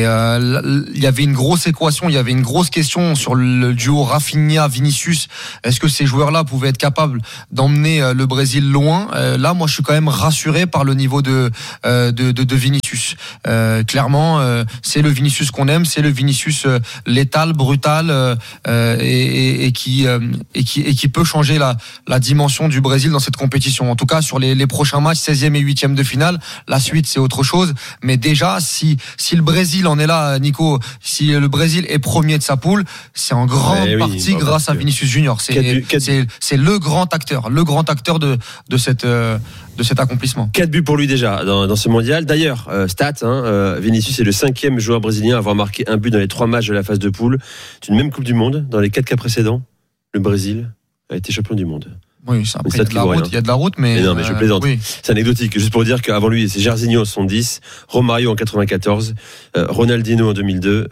Speaker 1: il y avait une grosse équation, il y avait une grosse question sur le duo Rafinha-Vinicius. Est-ce que ces joueurs-là pouvaient être capables d'emmener le Brésil loin? Là, moi, je suis quand même rassuré par le niveau de Vinicius. Clairement, c'est le Vinicius qu'on aime, c'est le Vinicius létal, brutal, et qui peut changer la dimension du Brésil dans cette compétition. En tout cas, sur les prochains matchs, 16e et 8e de finale, la suite c'est autre chose. Mais déjà, si le Brésil en est là, Nico, si le Brésil est premier de sa poule, c'est en grande partie grâce à Vinicius Junior. C'est le grand acteur de cet accomplissement.
Speaker 2: 4 buts pour lui déjà dans ce mondial. D'ailleurs, Vinicius est le 5e joueur brésilien à avoir marqué un but dans les 3 matchs de la phase de poule d'une même Coupe du Monde. Dans les 4 cas précédents, le Brésil a été champion du monde.
Speaker 1: Oui, ça, après, il y a de la route, mais
Speaker 2: non, mais je plaisante. Oui. C'est anecdotique. Juste pour dire qu'avant lui, c'est Jairzinho en 70, Romario en 94, Ronaldo en 2002,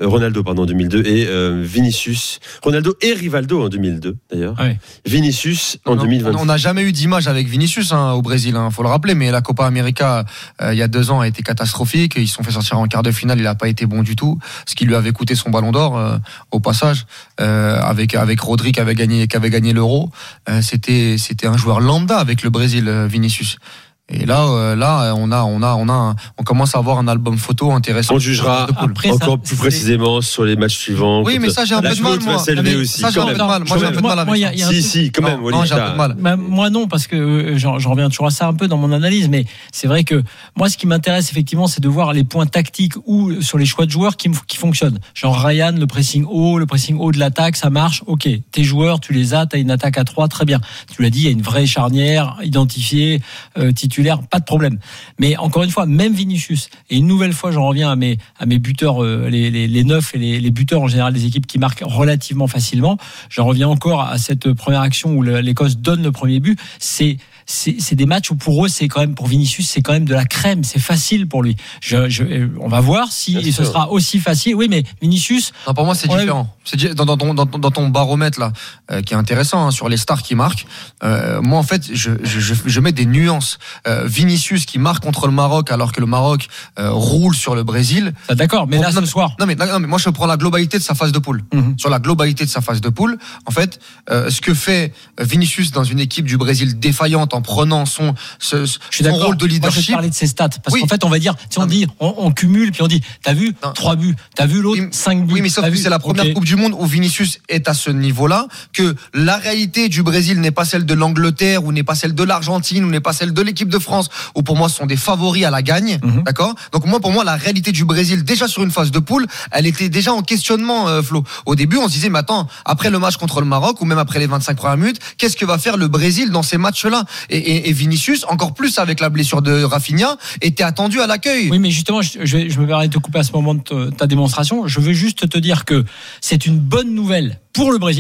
Speaker 2: et Vinicius, Ronaldo et Rivaldo en 2002, d'ailleurs. Oui. Vinicius en 2020.
Speaker 1: On n'a jamais eu d'image avec Vinicius au Brésil, faut le rappeler, mais la Copa América, il y a 2 ans, a été catastrophique. Ils se sont fait sortir en quart de finale, il n'a pas été bon du tout, ce qui lui avait coûté son ballon d'or, au passage, avec Rodri qui avait gagné l'Euro. C'était un joueur lambda avec le Brésil, Vinicius. Et là, on commence à avoir un album photo intéressant.
Speaker 2: On jugera encore plus précisément sur les matchs suivants.
Speaker 1: Oui, mais ça, j'ai un peu de mal, moi. Ça, j'ai un peu de mal. Moi, j'ai un peu de mal avec ça.
Speaker 2: Si, quand même.
Speaker 10: Non, j'ai un peu de mal. Moi, non, parce que j'en reviens toujours à ça un peu dans mon analyse, mais c'est vrai que moi, ce qui m'intéresse effectivement, c'est de voir les points tactiques ou sur les choix de joueurs qui fonctionnent. Genre Ryan, le pressing haut de l'attaque, ça marche. Ok, tes joueurs, tu les as, t'as une attaque à 3, très bien. Tu l'as dit, il y a une vraie charnière identifiée, titulaire. Pas de problème. Mais encore une fois, même Vinicius, et une nouvelle fois, j'en reviens à mes buteurs, les neufs et les buteurs en général des équipes qui marquent relativement facilement. J'en reviens encore à cette première action où l'Écosse donne le premier but. C'est des matchs où pour eux, c'est quand même, pour Vinicius, c'est quand même de la crème. C'est facile pour lui. On va voir si ce sera aussi facile. Oui, mais Vinicius.
Speaker 1: Non, pour moi, c'est différent. C'est dans ton baromètre là, qui est intéressant, sur les stars qui marquent. Moi, en fait, je mets des nuances. Vinicius qui marque contre le Maroc alors que le Maroc roule sur le Brésil.
Speaker 10: D'accord, mais là ce soir.
Speaker 1: Non mais moi je prends la globalité de sa phase de poule. Sur la globalité de sa phase de poule, en fait, ce que fait Vinicius dans une équipe du Brésil défaillante en prenant son rôle de leadership.
Speaker 10: Moi, je vais parler de ses stats parce qu'en fait on va dire, si on dit, on cumule puis on dit, t'as vu 3 buts, t'as vu l'autre 5 buts.
Speaker 1: Oui, mais sauf que c'est la première Coupe du Monde où Vinicius est à ce niveau-là, que la réalité du Brésil n'est pas celle de l'Angleterre ou n'est pas celle de l'Argentine ou n'est pas celle de l'équipe de France, où pour moi ce sont des favoris à la gagne, d'accord. Donc pour moi la réalité du Brésil déjà sur une phase de poule, elle était déjà en questionnement, Flo. Au début on se disait mais attends, après le match contre le Maroc ou même après les 25 premières minutes, qu'est-ce que va faire le Brésil dans ces matchs-là, et Vinicius, encore plus avec la blessure de Rafinha, était attendu à l'accueil.
Speaker 10: Oui, mais justement je me permets de te couper à ce moment de ta démonstration. Je veux juste te dire que c'est une bonne nouvelle pour le Brésil.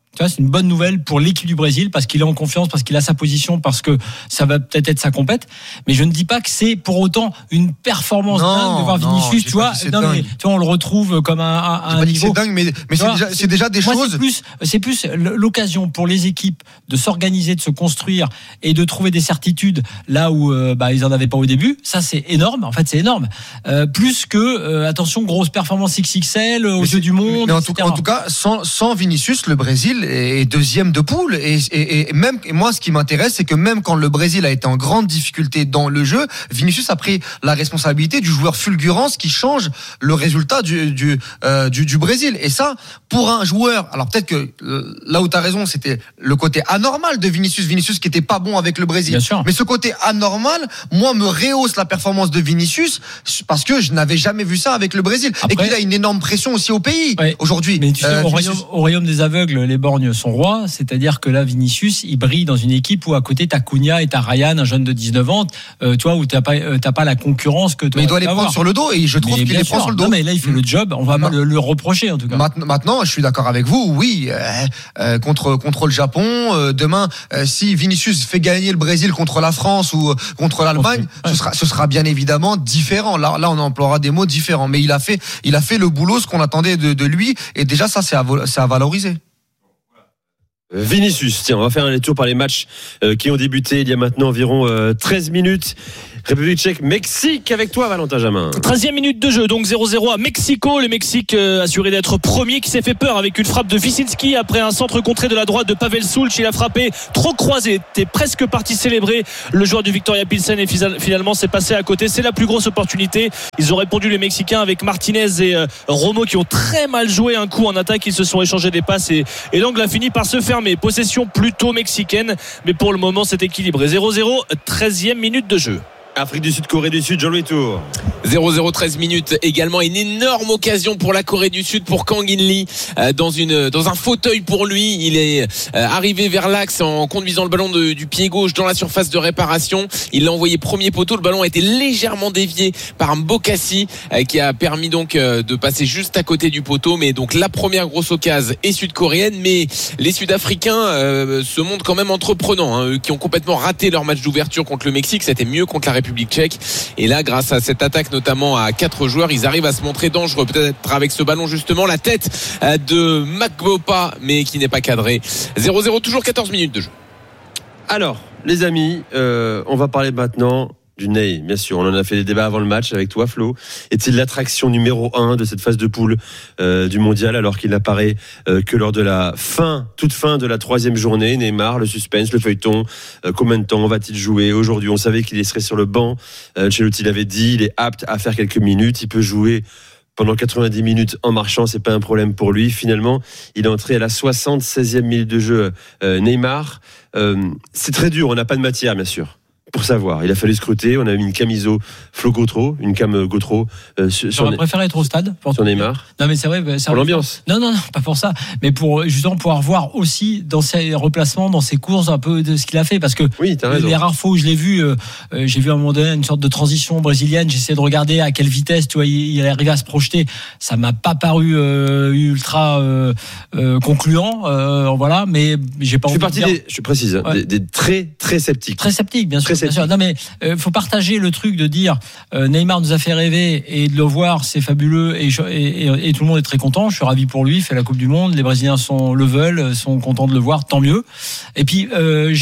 Speaker 10: Tu vois, c'est une bonne nouvelle pour l'équipe du Brésil parce qu'il est en confiance, parce qu'il a sa position, parce que ça va peut-être être sa compète. Mais je ne dis pas que c'est pour autant une performance dingue de voir Vinicius. Tu vois, mais, tu vois, on le retrouve comme un niveau.
Speaker 1: C'est dingue, mais c'est déjà des choses.
Speaker 10: C'est plus l'occasion pour les équipes de s'organiser, de se construire et de trouver des certitudes là où ils en avaient pas au début. Ça, c'est énorme. En fait, c'est énorme. Plus que attention, grosse performance XXL aux Jeux du Monde.
Speaker 1: Mais en tout cas, sans Vinicius, le Brésil est deuxième de poule et moi ce qui m'intéresse c'est que même quand le Brésil a été en grande difficulté dans le jeu, Vinicius a pris la responsabilité du joueur fulgurance qui change le résultat du Brésil. Et ça, pour un joueur, alors peut-être que là où tu as raison, c'était le côté anormal de Vinicius qui était pas bon avec le Brésil. Mais ce côté anormal, moi, me rehausse la performance de Vinicius parce que je n'avais jamais vu ça avec le Brésil. Après, et qu'il a une énorme pression aussi au pays aujourd'hui.
Speaker 10: Mais tu sais, au royaume des aveugles, les borgnes sont rois, c'est-à-dire que là, Vinicius, il brille dans une équipe où à côté t'as Cunha et t'as Ryan, un jeune de 19 ans, tu vois, où t'as pas la concurrence que toi.
Speaker 1: Mais il doit les prendre sur le dos et je trouve qu'il les prend sur le dos.
Speaker 10: Non, mais là, il fait le job, on va pas le reprocher en tout cas.
Speaker 1: Maintenant, je suis d'accord avec vous, oui, contre le Japon, demain, si Vinicius fait gagner le Brésil contre la France ou contre l'Allemagne, ce sera bien évidemment différent. Là, on emploiera des mots différents, mais il a fait le boulot, ce qu'on attendait de lui, et déjà ça, c'est à valoriser.
Speaker 2: Vinicius, tiens, on va faire un détour par les matchs qui ont débuté il y a maintenant environ 13 minutes. République tchèque, Mexique avec toi Valentin Jamin.
Speaker 15: 13e minute de jeu, donc 0-0 à Mexico. Le Mexique assuré d'être premier, qui s'est fait peur avec une frappe de Vicinski après un centre contré de la droite de Pavel Sulc. Il a frappé trop croisé, était presque parti célébrer le joueur du Victoria Pilsen et finalement c'est passé à côté. C'est la plus grosse opportunité. Ils ont répondu les Mexicains avec Martinez et Romo qui ont très mal joué un coup en attaque. Ils se sont échangés des passes et l'angle a fini par se fermer. Possession plutôt mexicaine, mais pour le moment c'est équilibré. 0-0, 13e minute de jeu.
Speaker 2: Afrique du Sud, Corée du Sud, Jean-Louis Tour.
Speaker 16: 0-0, 13 minutes. Également une énorme occasion pour la Corée du Sud, pour Kang In-lee, dans un fauteuil pour lui. Il est arrivé vers l'axe en conduisant le ballon du pied gauche dans la surface de réparation. Il l'a envoyé premier poteau. Le ballon a été légèrement dévié par un Bokassi qui a permis donc de passer juste à côté du poteau. Mais donc la première grosse occasion est sud-coréenne. Mais les Sud-Africains se montrent quand même entreprenants, eux qui ont complètement raté leur match d'ouverture contre le Mexique. C'était mieux contre la République tchèque. Et là, grâce à cette attaque notamment à 4 joueurs, ils arrivent à se montrer dangereux, peut-être avec ce ballon justement, la tête de Magbopa, mais qui n'est pas cadré. 0-0, toujours 14 minutes de jeu.
Speaker 2: Alors, les amis, on va parler maintenant du Ney, bien sûr. On en a fait des débats avant le match avec toi, Flo. Est-il l'attraction numéro 1 de cette phase de poule du mondial, alors qu'il n'apparaît que lors de la toute fin de la 3e journée? Neymar, le suspense, le feuilleton. Combien de temps va-t-il jouer? Aujourd'hui, on savait qu'il serait sur le banc. Ancelotti l'avait dit, il est apte à faire quelques minutes. Il peut jouer pendant 90 minutes en marchant, c'est pas un problème pour lui. Finalement, il est entré à la 76e minute de jeu. Neymar, c'est très dur, on n'a pas de matière, bien sûr, pour savoir. Il a fallu scruter. On a eu une camiso Flo Gautreau, une cam Gautreau.
Speaker 10: J'aurais préféré être au stade
Speaker 2: sur Neymar.
Speaker 10: Non, mais c'est vrai.
Speaker 2: Pour l'ambiance.
Speaker 10: Non, pas pour ça. Mais pour justement pouvoir voir aussi dans ses replacements, dans ses courses, un peu de ce qu'il a fait. Parce que les rares fois où je l'ai vu, j'ai vu à un moment donné une sorte de transition brésilienne. J'essayais de regarder à quelle vitesse, tu vois, il arrivait à se projeter. Ça m'a pas paru ultra concluant. Voilà, mais j'ai pas.
Speaker 2: Je précise, des très très sceptiques.
Speaker 10: Très sceptiques, bien sûr. Bien sûr. Non, mais faut partager le truc de dire Neymar nous a fait rêver et de le voir, c'est fabuleux et tout le monde est très content. Je suis ravi pour lui. Il fait la Coupe du Monde. Les Brésiliens le veulent, sont contents de le voir. Tant mieux. Et puis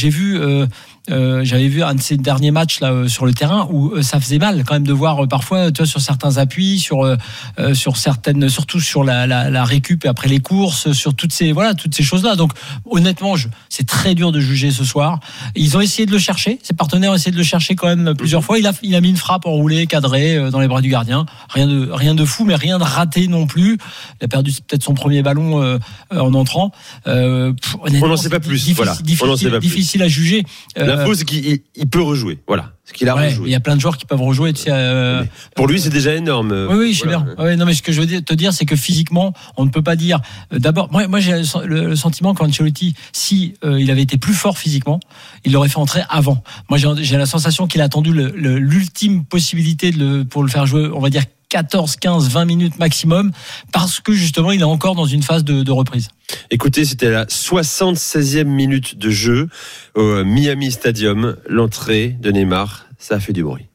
Speaker 10: j'avais vu un de ces derniers matchs là sur le terrain où ça faisait mal quand même de voir parfois, tu vois, sur certains appuis, sur certaines, surtout sur la récup et après les courses, sur toutes ces choses là. Donc honnêtement, c'est très dur de juger ce soir. Ils ont essayé de le chercher, ses partenaires ont essayé de le chercher quand même plusieurs fois. Il a mis une frappe enroulée, cadrée dans les bras du gardien. Rien de fou, mais rien de raté non plus. Il a perdu peut-être son premier ballon en entrant.
Speaker 2: On n'en sait pas plus.
Speaker 10: Difficile à juger.
Speaker 2: L'info, c'est qu'il peut rejouer. Voilà. Ce qu'il a rejoué.
Speaker 10: Il y a plein de joueurs qui peuvent rejouer. Tu sais,
Speaker 2: pour lui, c'est déjà énorme.
Speaker 10: Oui, je sais bien. Ouais, non, mais ce que je veux te dire, c'est que physiquement, on ne peut pas dire. D'abord, moi, j'ai le sentiment qu'Ancelotti, si il avait été plus fort physiquement, il l'aurait fait entrer avant. Moi, j'ai la sensation qu'il a attendu l'ultime possibilité pour le faire jouer, on va dire 14, 15, 20 minutes maximum, parce que justement il est encore dans une phase de reprise.
Speaker 2: Écoutez, c'était la 76e minute de jeu au Miami Stadium, l'entrée de Neymar, ça a fait du bruit.